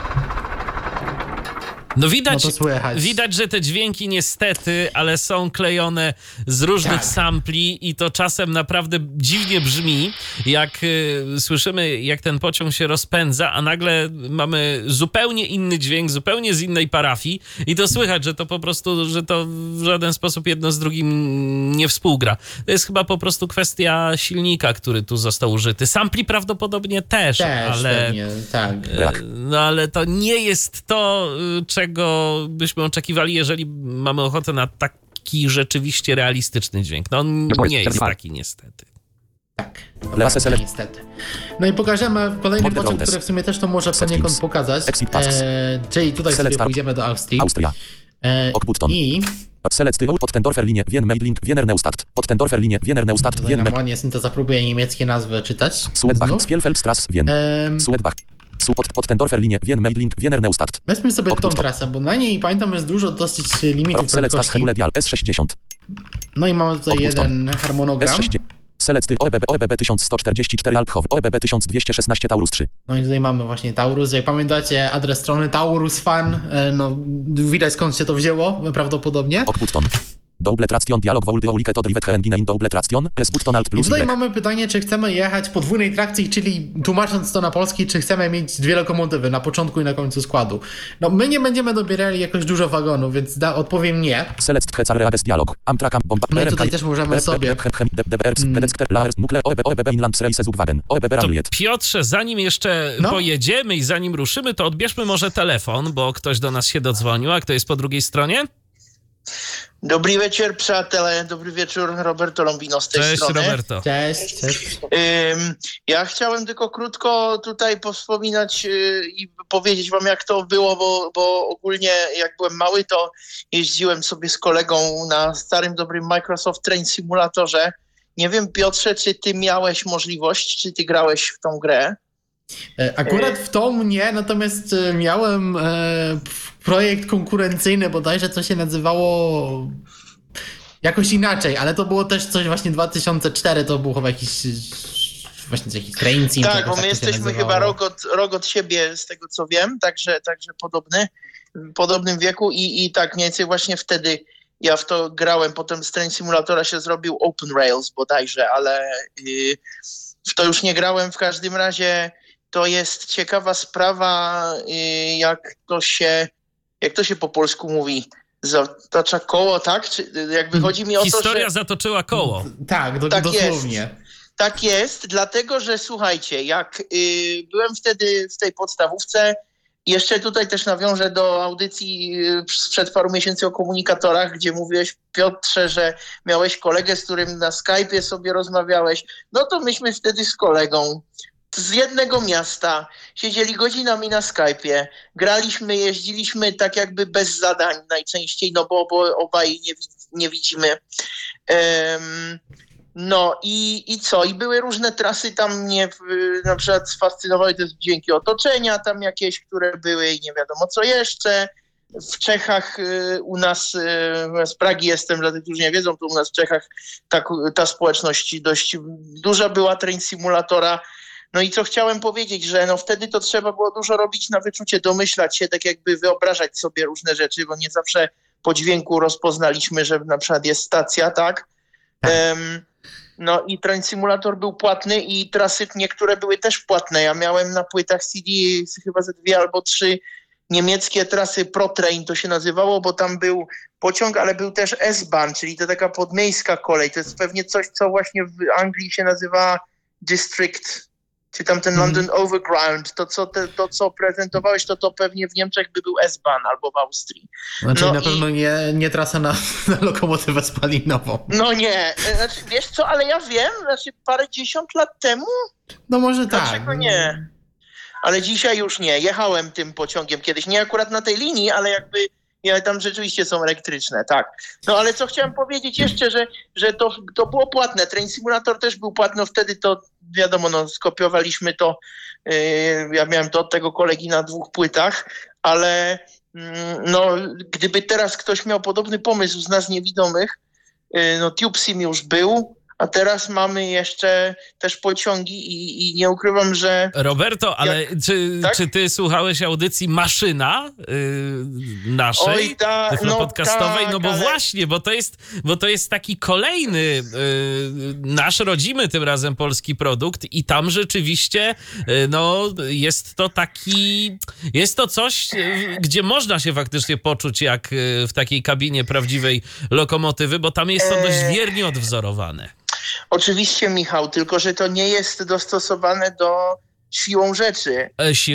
[SPEAKER 5] No widać,
[SPEAKER 2] no to słychać.
[SPEAKER 5] widać, że te dźwięki niestety, ale są klejone z różnych
[SPEAKER 2] Tak.
[SPEAKER 5] sampli i to czasem naprawdę dziwnie brzmi, jak słyszymy, jak ten pociąg się rozpędza, a nagle mamy zupełnie inny dźwięk, zupełnie z innej parafii i to słychać, że to po prostu, że to w żaden sposób jedno z drugim nie współgra. To jest chyba po prostu kwestia silnika, który tu został użyty. Sampli prawdopodobnie też, ale...
[SPEAKER 2] pewnie, tak.
[SPEAKER 5] No ale to nie jest to, czego byśmy oczekiwali, jeżeli mamy ochotę na taki rzeczywiście realistyczny dźwięk. No on nie jest taki niestety.
[SPEAKER 2] Tak.
[SPEAKER 3] Lasy select.
[SPEAKER 2] Niestety. No i pokażemy kolejny
[SPEAKER 3] Mod the
[SPEAKER 2] pociąg,
[SPEAKER 3] routes.
[SPEAKER 2] który w sumie też to może
[SPEAKER 3] Set
[SPEAKER 2] poniekąd
[SPEAKER 3] keys.
[SPEAKER 2] pokazać.
[SPEAKER 3] Exit paths.
[SPEAKER 2] Czyli tutaj
[SPEAKER 3] Select
[SPEAKER 2] sobie
[SPEAKER 3] start.
[SPEAKER 2] pójdziemy do Austrii.
[SPEAKER 3] Austria. Ockbutton.
[SPEAKER 2] I
[SPEAKER 3] Select tył Pottendorfer Linie Wien Mailing Wiener Neustadt. Pottendorfer Linie Wiener Neustadt
[SPEAKER 2] tutaj
[SPEAKER 3] Wien
[SPEAKER 2] nam ładnie synteza próbuje niemieckie nazwy czytać.
[SPEAKER 3] Suedbach
[SPEAKER 2] Znów.
[SPEAKER 3] Spielfeldstrasse Wien. Suedbach. Pottendorfer Linie Wien Mailing Wiener Neustadt.
[SPEAKER 2] Weźmy sobie tą
[SPEAKER 3] Ockbutton.
[SPEAKER 2] trasę, bo na niej pamiętam jest dużo dosyć limitów
[SPEAKER 3] Select
[SPEAKER 2] prędkości.
[SPEAKER 3] Hemule Dial S60.
[SPEAKER 2] No i mamy tutaj
[SPEAKER 3] Ockbutton.
[SPEAKER 2] jeden harmonogram.
[SPEAKER 3] S60. Select tył OEBB 1144 Althoff. OEBB 1216 Taurus 3.
[SPEAKER 2] No i tutaj mamy właśnie Taurus. Jak pamiętacie adres strony Taurus Fan, no widać skąd się to wzięło prawdopodobnie.
[SPEAKER 3] Ockbutton. Double Traktion Dialog Voul Ulike to Drivet Engine in Double Traktion. S button Alt
[SPEAKER 2] I
[SPEAKER 3] plus
[SPEAKER 2] tutaj
[SPEAKER 3] Y.
[SPEAKER 2] mamy pytanie, czy chcemy jechać podwójnej trakcji, czyli tłumacząc to na polski, czy chcemy mieć dwie lokomotywy na początku i na końcu składu. No my nie będziemy dobierali jakoś dużo wagonów, więc odpowiem nie.
[SPEAKER 3] Select Hecar Reades Dialog. Amtrak Bomba.
[SPEAKER 2] No i tutaj też możemy sobie...
[SPEAKER 3] OEBB Inland Race Zugwagen. OEBB
[SPEAKER 5] To
[SPEAKER 3] Ralliet.
[SPEAKER 5] Piotrze, zanim jeszcze
[SPEAKER 2] No.
[SPEAKER 5] pojedziemy i zanim ruszymy, to odbierzmy może telefon, bo ktoś do nas się dodzwonił, a kto jest po drugiej stronie?
[SPEAKER 7] Dobry wieczór, przátele. Dobry wieczór, Roberto Lombino z tej
[SPEAKER 5] Cześć,
[SPEAKER 7] strony.
[SPEAKER 5] Roberto.
[SPEAKER 2] Cześć.
[SPEAKER 7] Ja chciałem tylko krótko tutaj powspominać i powiedzieć wam, jak to było, bo ogólnie jak byłem mały, to jeździłem sobie z kolegą na starym, dobrym Microsoft Train Simulatorze. Nie wiem, Piotrze, czy ty miałeś możliwość, czy ty grałeś w tą grę?
[SPEAKER 2] Akurat w tą nie, natomiast miałem projekt konkurencyjny, bodajże to się nazywało jakoś inaczej, ale to było też coś właśnie 2004, to był chyba jakiś właśnie jakiś train sim.
[SPEAKER 7] Tak,
[SPEAKER 2] jakoś
[SPEAKER 7] bo my
[SPEAKER 2] to się
[SPEAKER 7] jesteśmy
[SPEAKER 2] nazywało.
[SPEAKER 7] chyba rok od siebie, z tego co wiem, także w podobnym wieku i tak mniej więcej właśnie wtedy ja w to grałem. Potem z Train Simulatora się zrobił Open Rails bodajże, ale w to już nie grałem. W każdym razie to jest ciekawa sprawa, jak to się po polsku mówi, zatacza koło, tak? Czy jakby chodzi mi o to, że...
[SPEAKER 5] Historia zatoczyła koło.
[SPEAKER 2] Tak,
[SPEAKER 7] Tak
[SPEAKER 2] dosłownie.
[SPEAKER 7] jest. Tak jest, dlatego że słuchajcie, jak byłem wtedy w tej podstawówce, jeszcze tutaj też nawiążę do audycji sprzed paru miesięcy o komunikatorach, gdzie mówiłeś, Piotrze, że miałeś kolegę, z którym na Skype'ie sobie rozmawiałeś. No to myśmy wtedy z kolegą z jednego miasta siedzieli godzinami na Skype'ie, graliśmy, jeździliśmy tak jakby bez zadań najczęściej, no bo obaj nie widzimy. No i co? I były różne trasy, tam mnie na przykład fascynowały te dźwięki otoczenia, tam jakieś, które były i nie wiadomo co jeszcze. W Czechach u nas, z Pragi jestem, dla tych, którzy nie wiedzą, to u nas w Czechach ta społeczność dość duża była Train Simulatora. No i co chciałem powiedzieć, że no wtedy to trzeba było dużo robić na wyczucie, domyślać się, tak jakby wyobrażać sobie różne rzeczy, bo nie zawsze po dźwięku rozpoznaliśmy, że na przykład jest stacja, tak? No i Train Simulator był płatny i trasy niektóre były też płatne. Ja miałem na płytach CD chyba ze 2 albo 3 niemieckie trasy ProTrain to się nazywało, bo tam był pociąg, ale był też S-Bahn, czyli to taka podmiejska kolej. To jest pewnie coś, co właśnie w Anglii się nazywa District czy tam ten London Overground, to co prezentowałeś, to pewnie w Niemczech by był S-Bahn albo w Austrii.
[SPEAKER 2] Znaczy na pewno nie trasa na lokomotywę spalinową.
[SPEAKER 7] No nie, znaczy, wiesz co, ale ja wiem, parędziesiąt lat temu?
[SPEAKER 2] No może tak.
[SPEAKER 7] Dlaczego nie? Ale dzisiaj już nie. Jechałem tym pociągiem kiedyś, nie akurat na tej linii, ale tam rzeczywiście są elektryczne, tak. No ale co chciałem powiedzieć jeszcze, że to było płatne. Train Simulator też był płatny, wtedy to wiadomo, skopiowaliśmy to, ja miałem to od tego kolegi na 2 płytach, ale gdyby teraz ktoś miał podobny pomysł z nas niewidomych, TubeSim już był, a teraz mamy jeszcze też pociągi i nie ukrywam, że...
[SPEAKER 5] Roberto, ale czy ty słuchałeś audycji Maszyna naszej, podcastowej? No bo ale... właśnie, bo to jest taki kolejny nasz rodzimy tym razem polski produkt i tam rzeczywiście jest to coś, gdzie można się faktycznie poczuć jak w takiej kabinie prawdziwej lokomotywy, bo tam jest to dość wiernie odwzorowane.
[SPEAKER 7] Oczywiście, Michał, tylko że to nie jest dostosowane do siłą rzeczy.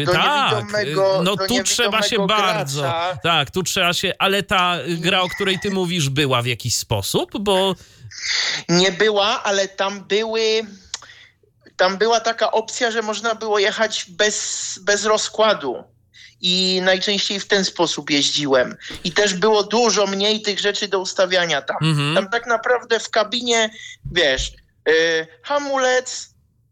[SPEAKER 5] Tu trzeba się bardzo... Gracza. Tak, tu trzeba się... Ale ta gra, o której ty mówisz, była w jakiś sposób, bo...
[SPEAKER 7] Nie była, ale tam była taka opcja, że można było jechać bez rozkładu. I najczęściej w ten sposób jeździłem. I też było dużo mniej tych rzeczy do ustawiania tam. Mm-hmm. Tam tak naprawdę w kabinie, wiesz, hamulec,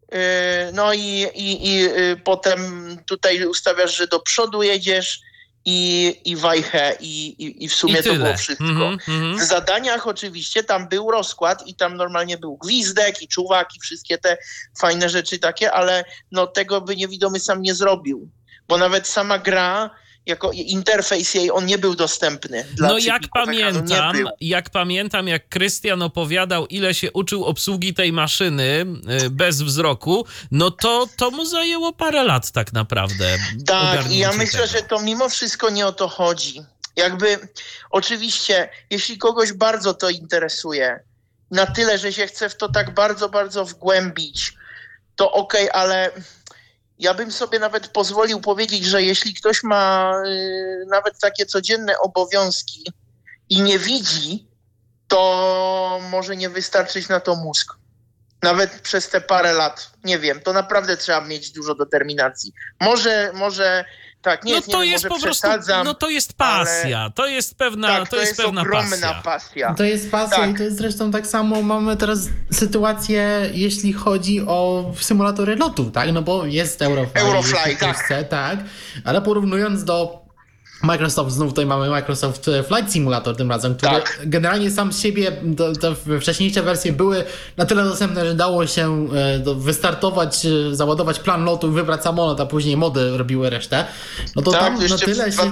[SPEAKER 7] i potem tutaj ustawiasz, że do przodu jedziesz i wajchę i w sumie to było wszystko. Mm-hmm. W zadaniach oczywiście tam był rozkład i tam normalnie był gwizdek i czuwak i wszystkie te fajne rzeczy takie, ale tego by niewidomy sam nie zrobił. Bo nawet sama gra, jako interfejs jej, on nie był dostępny dla
[SPEAKER 5] jak pamiętam, jak Krystian opowiadał, ile się uczył obsługi tej maszyny bez wzroku, to mu zajęło parę lat tak naprawdę.
[SPEAKER 7] Tak, i ja myślę, że to mimo wszystko nie o to chodzi. Oczywiście, jeśli kogoś bardzo to interesuje, na tyle, że się chce w to tak bardzo, bardzo wgłębić, to okej, ale... Ja bym sobie nawet pozwolił powiedzieć, że jeśli ktoś ma nawet takie codzienne obowiązki i nie widzi, to może nie wystarczyć na to mózg. Nawet przez te parę lat. Nie wiem, to naprawdę trzeba mieć dużo determinacji. Może tak, nie wiem, może przesadzam.
[SPEAKER 5] To jest pasja, ale... to jest pewna
[SPEAKER 7] ogromna pasja.
[SPEAKER 2] To jest pasja i to jest zresztą tak samo mamy teraz sytuację, jeśli chodzi o symulatory lotów, tak? No bo jest Eurofly, tak. Ale porównując do Microsoft, znów tutaj mamy Microsoft Flight Simulator tym razem, który generalnie sam z siebie, te wcześniejsze wersje były na tyle dostępne, że dało się wystartować, załadować plan lotu, wybrać samolot, a później mody robiły resztę. No to tam
[SPEAKER 7] jeszcze
[SPEAKER 2] na tyle
[SPEAKER 7] w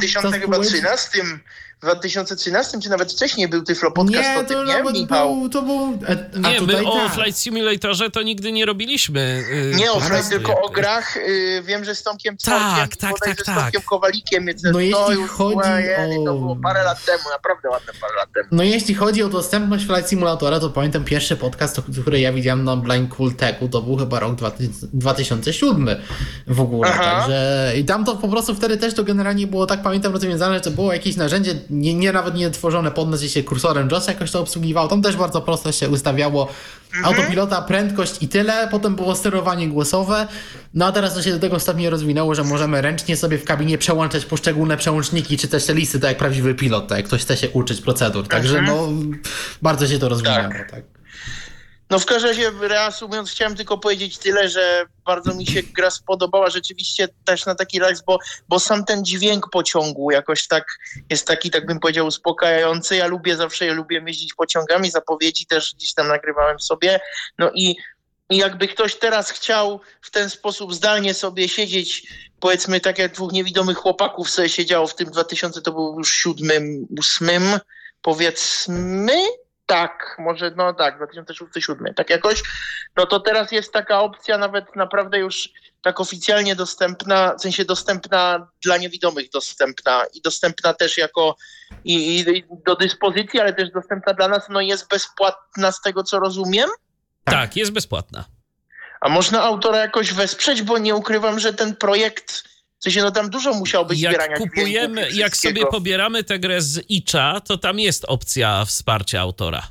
[SPEAKER 7] 2013 czy nawet wcześniej był Tyflo Podcast o tym, nie?
[SPEAKER 5] My o Flight Simulatorze to nigdy nie robiliśmy.
[SPEAKER 7] Nie o Flight, tylko o grach. Wiem, że z Tomkiem Całkiem z Tomkiem Kowalikiem. To było parę lat temu, naprawdę ładne parę lat temu.
[SPEAKER 2] No jeśli chodzi o dostępność Flight Simulatora, to pamiętam pierwszy podcast, który ja widziałem na Blind Cool Techu, to był chyba rok 2007 w ogóle. Także i tam to po prostu wtedy też to generalnie było, tak pamiętam, rozwiązane, że to było jakieś narzędzie nawet nie tworzone pod nas, gdzie się kursorem JOS jakoś to obsługiwało. Tam też bardzo prosto się ustawiało autopilota, prędkość i tyle. Potem było sterowanie głosowe. No a teraz to się do tego stopnia rozwinęło, że możemy ręcznie sobie w kabinie przełączać poszczególne przełączniki, czy też te listy, tak jak prawdziwy pilot, tak jak ktoś chce się uczyć procedur. Także bardzo się to rozwinęło. Tak.
[SPEAKER 7] No w każdym razie, reasumując, chciałem tylko powiedzieć tyle, że bardzo mi się gra spodobała rzeczywiście też na taki relaks, bo sam ten dźwięk pociągu jakoś tak jest taki, tak bym powiedział, uspokajający. Ja lubię jeździć pociągami, zapowiedzi też gdzieś tam nagrywałem sobie. No i jakby ktoś teraz chciał w ten sposób zdalnie sobie siedzieć, powiedzmy tak jak 2 niewidomych chłopaków sobie siedziało w tym 2000, to był już 7, 8, powiedzmy. Tak, może 2006-2007, tak jakoś, no to teraz jest taka opcja nawet naprawdę już tak oficjalnie dostępna, w sensie dostępna dla niewidomych dostępna też jako i do dyspozycji, ale też dostępna dla nas, no jest bezpłatna z tego co rozumiem.
[SPEAKER 5] Tak, jest bezpłatna.
[SPEAKER 7] A można autora jakoś wesprzeć, bo nie ukrywam, że ten projekt, w sensie no tam dużo musiał być zbierania
[SPEAKER 5] kupujemy,
[SPEAKER 7] dźwięków,
[SPEAKER 5] jak sobie pobieramy tę grę z itcha, to tam jest opcja wsparcia autora.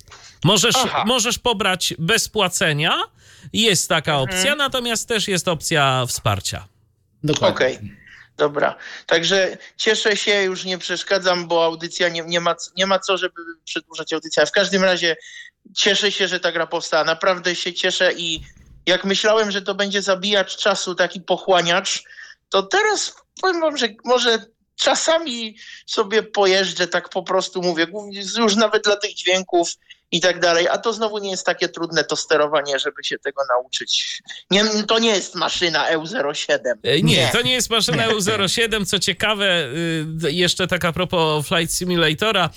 [SPEAKER 5] Możesz pobrać bez płacenia, jest taka opcja, natomiast też jest opcja wsparcia.
[SPEAKER 2] Dokładnie.
[SPEAKER 7] Okej. Dobra, także cieszę się, już nie przeszkadzam, bo audycja nie ma co, żeby przedłużać audycję. W każdym razie cieszę się, że ta gra powstała. Naprawdę się cieszę i jak myślałem, że to będzie zabijacz czasu, taki pochłaniacz, to teraz powiem wam, że może czasami sobie pojeżdżę, tak po prostu mówię, już nawet dla tych dźwięków i tak dalej, a to znowu nie jest takie trudne to sterowanie, żeby się tego nauczyć. To nie jest maszyna EU07.
[SPEAKER 5] Nie, to nie jest maszyna EU07. Co ciekawe, jeszcze tak a propos Flight Simulatora,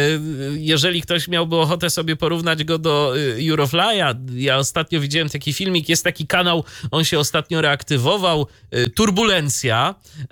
[SPEAKER 5] jeżeli ktoś miałby ochotę sobie porównać go do Eurofly'a, ja ostatnio widziałem taki filmik, jest taki kanał, on się ostatnio reaktywował, Turbulencja.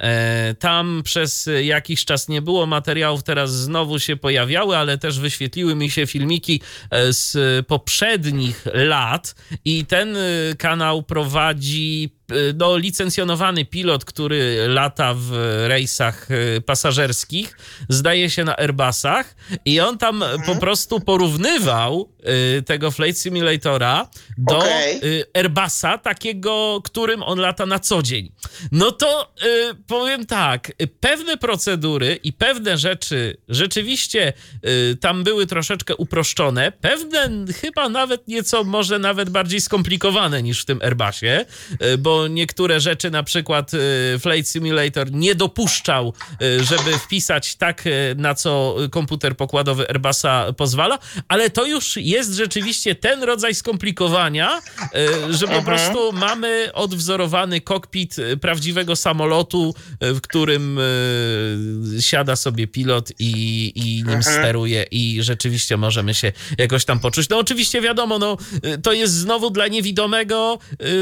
[SPEAKER 5] Tam przez jakiś czas nie było materiałów, teraz znowu się pojawiały, ale też wyświetliły mi się filmiki z poprzednich lat i ten kanał prowadzi licencjonowany pilot, który lata w rejsach pasażerskich, zdaje się na Airbusach i on tam po prostu porównywał tego Flight Simulatora do Airbusa, takiego, którym on lata na co dzień. No to powiem tak, pewne procedury i pewne rzeczy rzeczywiście tam były troszeczkę uproszczone, pewne chyba nawet nieco może nawet bardziej skomplikowane niż w tym Airbusie, bo niektóre rzeczy, na przykład Flight Simulator nie dopuszczał, żeby wpisać tak, na co komputer pokładowy Airbusa pozwala, ale to już jest rzeczywiście ten rodzaj skomplikowania, że po prostu mamy odwzorowany kokpit prawdziwego samolotu, w którym siada sobie pilot i nim steruje i rzeczywiście możemy się jakoś tam poczuć. No oczywiście wiadomo, no to jest znowu dla niewidomego,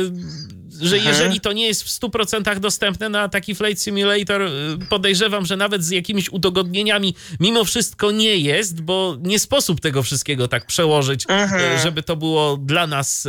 [SPEAKER 5] że jeżeli to nie jest w 100% dostępne na taki Flight Simulator, podejrzewam, że nawet z jakimiś udogodnieniami mimo wszystko nie jest, bo nie sposób tego wszystkiego tak przełożyć, żeby to było dla nas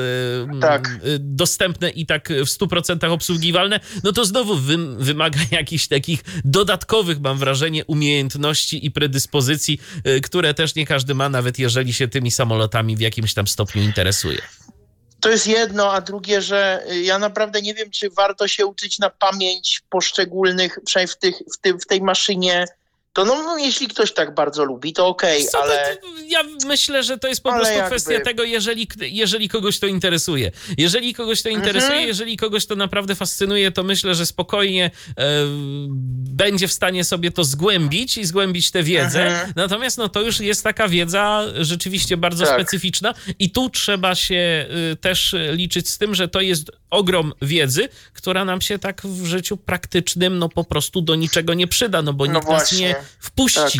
[SPEAKER 5] dostępne i tak w 100% obsługiwalne, no to znowu wymaga jakichś takich dodatkowych, mam wrażenie, umiejętności i predyspozycji, które też nie każdy ma, nawet jeżeli się tymi samolotami w jakimś tam stopniu interesuje.
[SPEAKER 7] To jest jedno, a drugie, że ja naprawdę nie wiem, czy warto się uczyć na pamięć poszczególnych, przynajmniej w tej maszynie. To no, jeśli ktoś tak bardzo lubi, to okej, ale...
[SPEAKER 5] Ja myślę, że to jest po prostu kwestia tego, jeżeli kogoś to interesuje. Jeżeli kogoś to interesuje, jeżeli kogoś to naprawdę fascynuje, to myślę, że spokojnie będzie w stanie sobie to zgłębić i zgłębić tę wiedzę. Natomiast no, to już jest taka wiedza rzeczywiście bardzo specyficzna i tu trzeba się też liczyć z tym, że to jest ogrom wiedzy, która nam się tak w życiu praktycznym no po prostu do niczego nie przyda, no bo nikt nas nie wpuści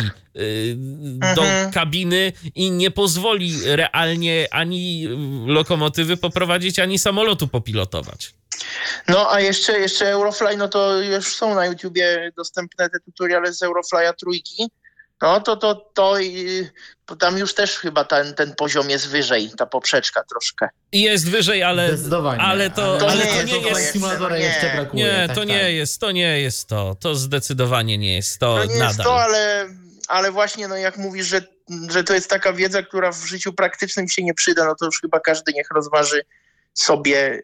[SPEAKER 5] do kabiny i nie pozwoli realnie ani lokomotywy poprowadzić, ani samolotu popilotować.
[SPEAKER 7] No a jeszcze Eurofly, no to już są na YouTubie dostępne te tutoriale z Eurofly'a 3. No to tam już też chyba ten poziom jest wyżej, ta poprzeczka troszkę.
[SPEAKER 5] Jest wyżej, ale...
[SPEAKER 2] Zdecydowanie.
[SPEAKER 5] Ale to nie jest...
[SPEAKER 2] Simulatora jeszcze brakuje.
[SPEAKER 5] Nie, to nie jest to. To zdecydowanie nie jest to nadal.
[SPEAKER 7] Jest to, ale właśnie no jak mówisz, że to jest taka wiedza, która w życiu praktycznym się nie przyda, no to już chyba każdy niech rozważy sobie,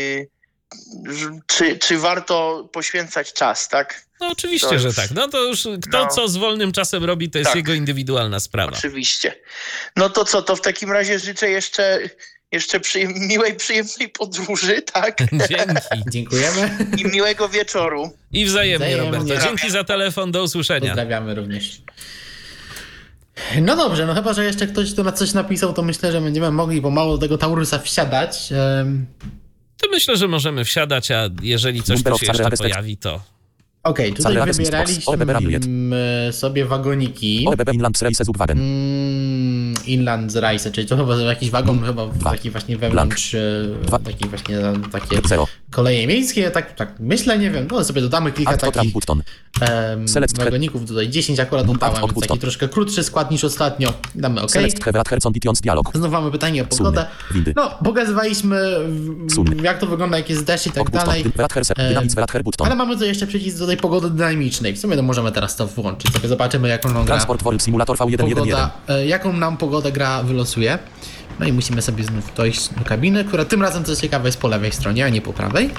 [SPEAKER 7] czy warto poświęcać czas, tak?
[SPEAKER 5] No oczywiście, że tak. No to już co z wolnym czasem robi, to jest jego indywidualna sprawa.
[SPEAKER 7] Oczywiście. No to co, to w takim razie życzę jeszcze miłej, przyjemnej podróży, tak?
[SPEAKER 5] Dzięki.
[SPEAKER 2] Dziękujemy.
[SPEAKER 7] I miłego wieczoru.
[SPEAKER 5] I wzajemnie, Roberto. Dzięki za telefon, do usłyszenia.
[SPEAKER 2] Pozdrawiamy również. No dobrze, no chyba, że jeszcze ktoś tu na coś napisał, to myślę, że będziemy mogli pomału do tego Taurusa wsiadać.
[SPEAKER 5] To myślę, że możemy wsiadać, a jeżeli coś tu się jeszcze pojawi, to...
[SPEAKER 2] Okej, tutaj wybieraliśmy sobie wagoniki.
[SPEAKER 3] Inland Reise Zugwagen.
[SPEAKER 2] Inland Reise, czyli to chyba jakiś wagon, chyba taki właśnie wewnątrz, taki właśnie takie koleje miejskie, tak myślę, nie wiem, no sobie dodamy kilka
[SPEAKER 3] Add to
[SPEAKER 2] takich
[SPEAKER 3] button. Select
[SPEAKER 2] wagoników, tutaj 10 akurat
[SPEAKER 3] Bump
[SPEAKER 2] dodałem,
[SPEAKER 3] out
[SPEAKER 2] więc taki
[SPEAKER 3] button.
[SPEAKER 2] troszkę krótszy skład niż ostatnio. Damy OK.
[SPEAKER 3] Select have at Herconditions dialog.
[SPEAKER 2] Znów mamy pytanie o pogodę.
[SPEAKER 3] windy.
[SPEAKER 2] No, pokazywaliśmy
[SPEAKER 3] Sumy.
[SPEAKER 2] jak to wygląda, jak jest deszcz i tak
[SPEAKER 3] Ok button.
[SPEAKER 2] dalej.
[SPEAKER 3] Dynamics at button.
[SPEAKER 2] Ale mamy tu jeszcze przycisk do tej pogody dynamicznej. W sumie to możemy teraz to włączyć. Sobie zobaczymy, jaką nam gra
[SPEAKER 3] Transport World Simulator V111.
[SPEAKER 2] pogoda, jaką nam pogodę gra wylosuje. No i musimy sobie znów dojść do kabiny, która tym razem, co jest ciekawe, jest po lewej stronie, a nie po prawej.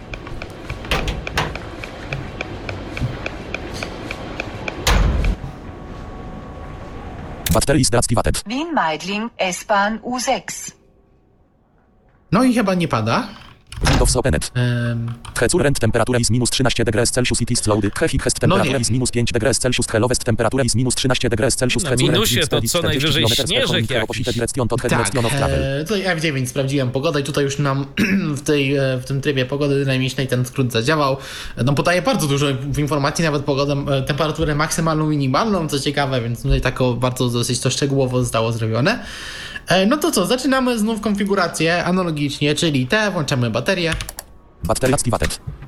[SPEAKER 3] Battery is deactivated.
[SPEAKER 8] Wien Meidling, S-Bahn U6.
[SPEAKER 2] No i chyba nie pada.
[SPEAKER 3] Windows opened. Current temperatura is minus 13 degrees Celsius. It is loaded. Highest temperatura is minus 5 degrees Celsius. Lowest temperatura is minus 13 degrees Celsius.
[SPEAKER 5] Na minusie to co najwyżej śnieżek jakiś.
[SPEAKER 2] Tak, tutaj F9 sprawdziłem pogodę i tutaj już nam w tym trybie pogody dynamicznej ten skrót zadziałał. No podaje bardzo dużo informacji, nawet pogodę, temperaturę maksymalną, minimalną, co ciekawe, więc tutaj tak bardzo dosyć to szczegółowo zostało zrobione. No to co, zaczynamy znów konfigurację analogicznie, czyli włączamy baterię.
[SPEAKER 3] Battery activated.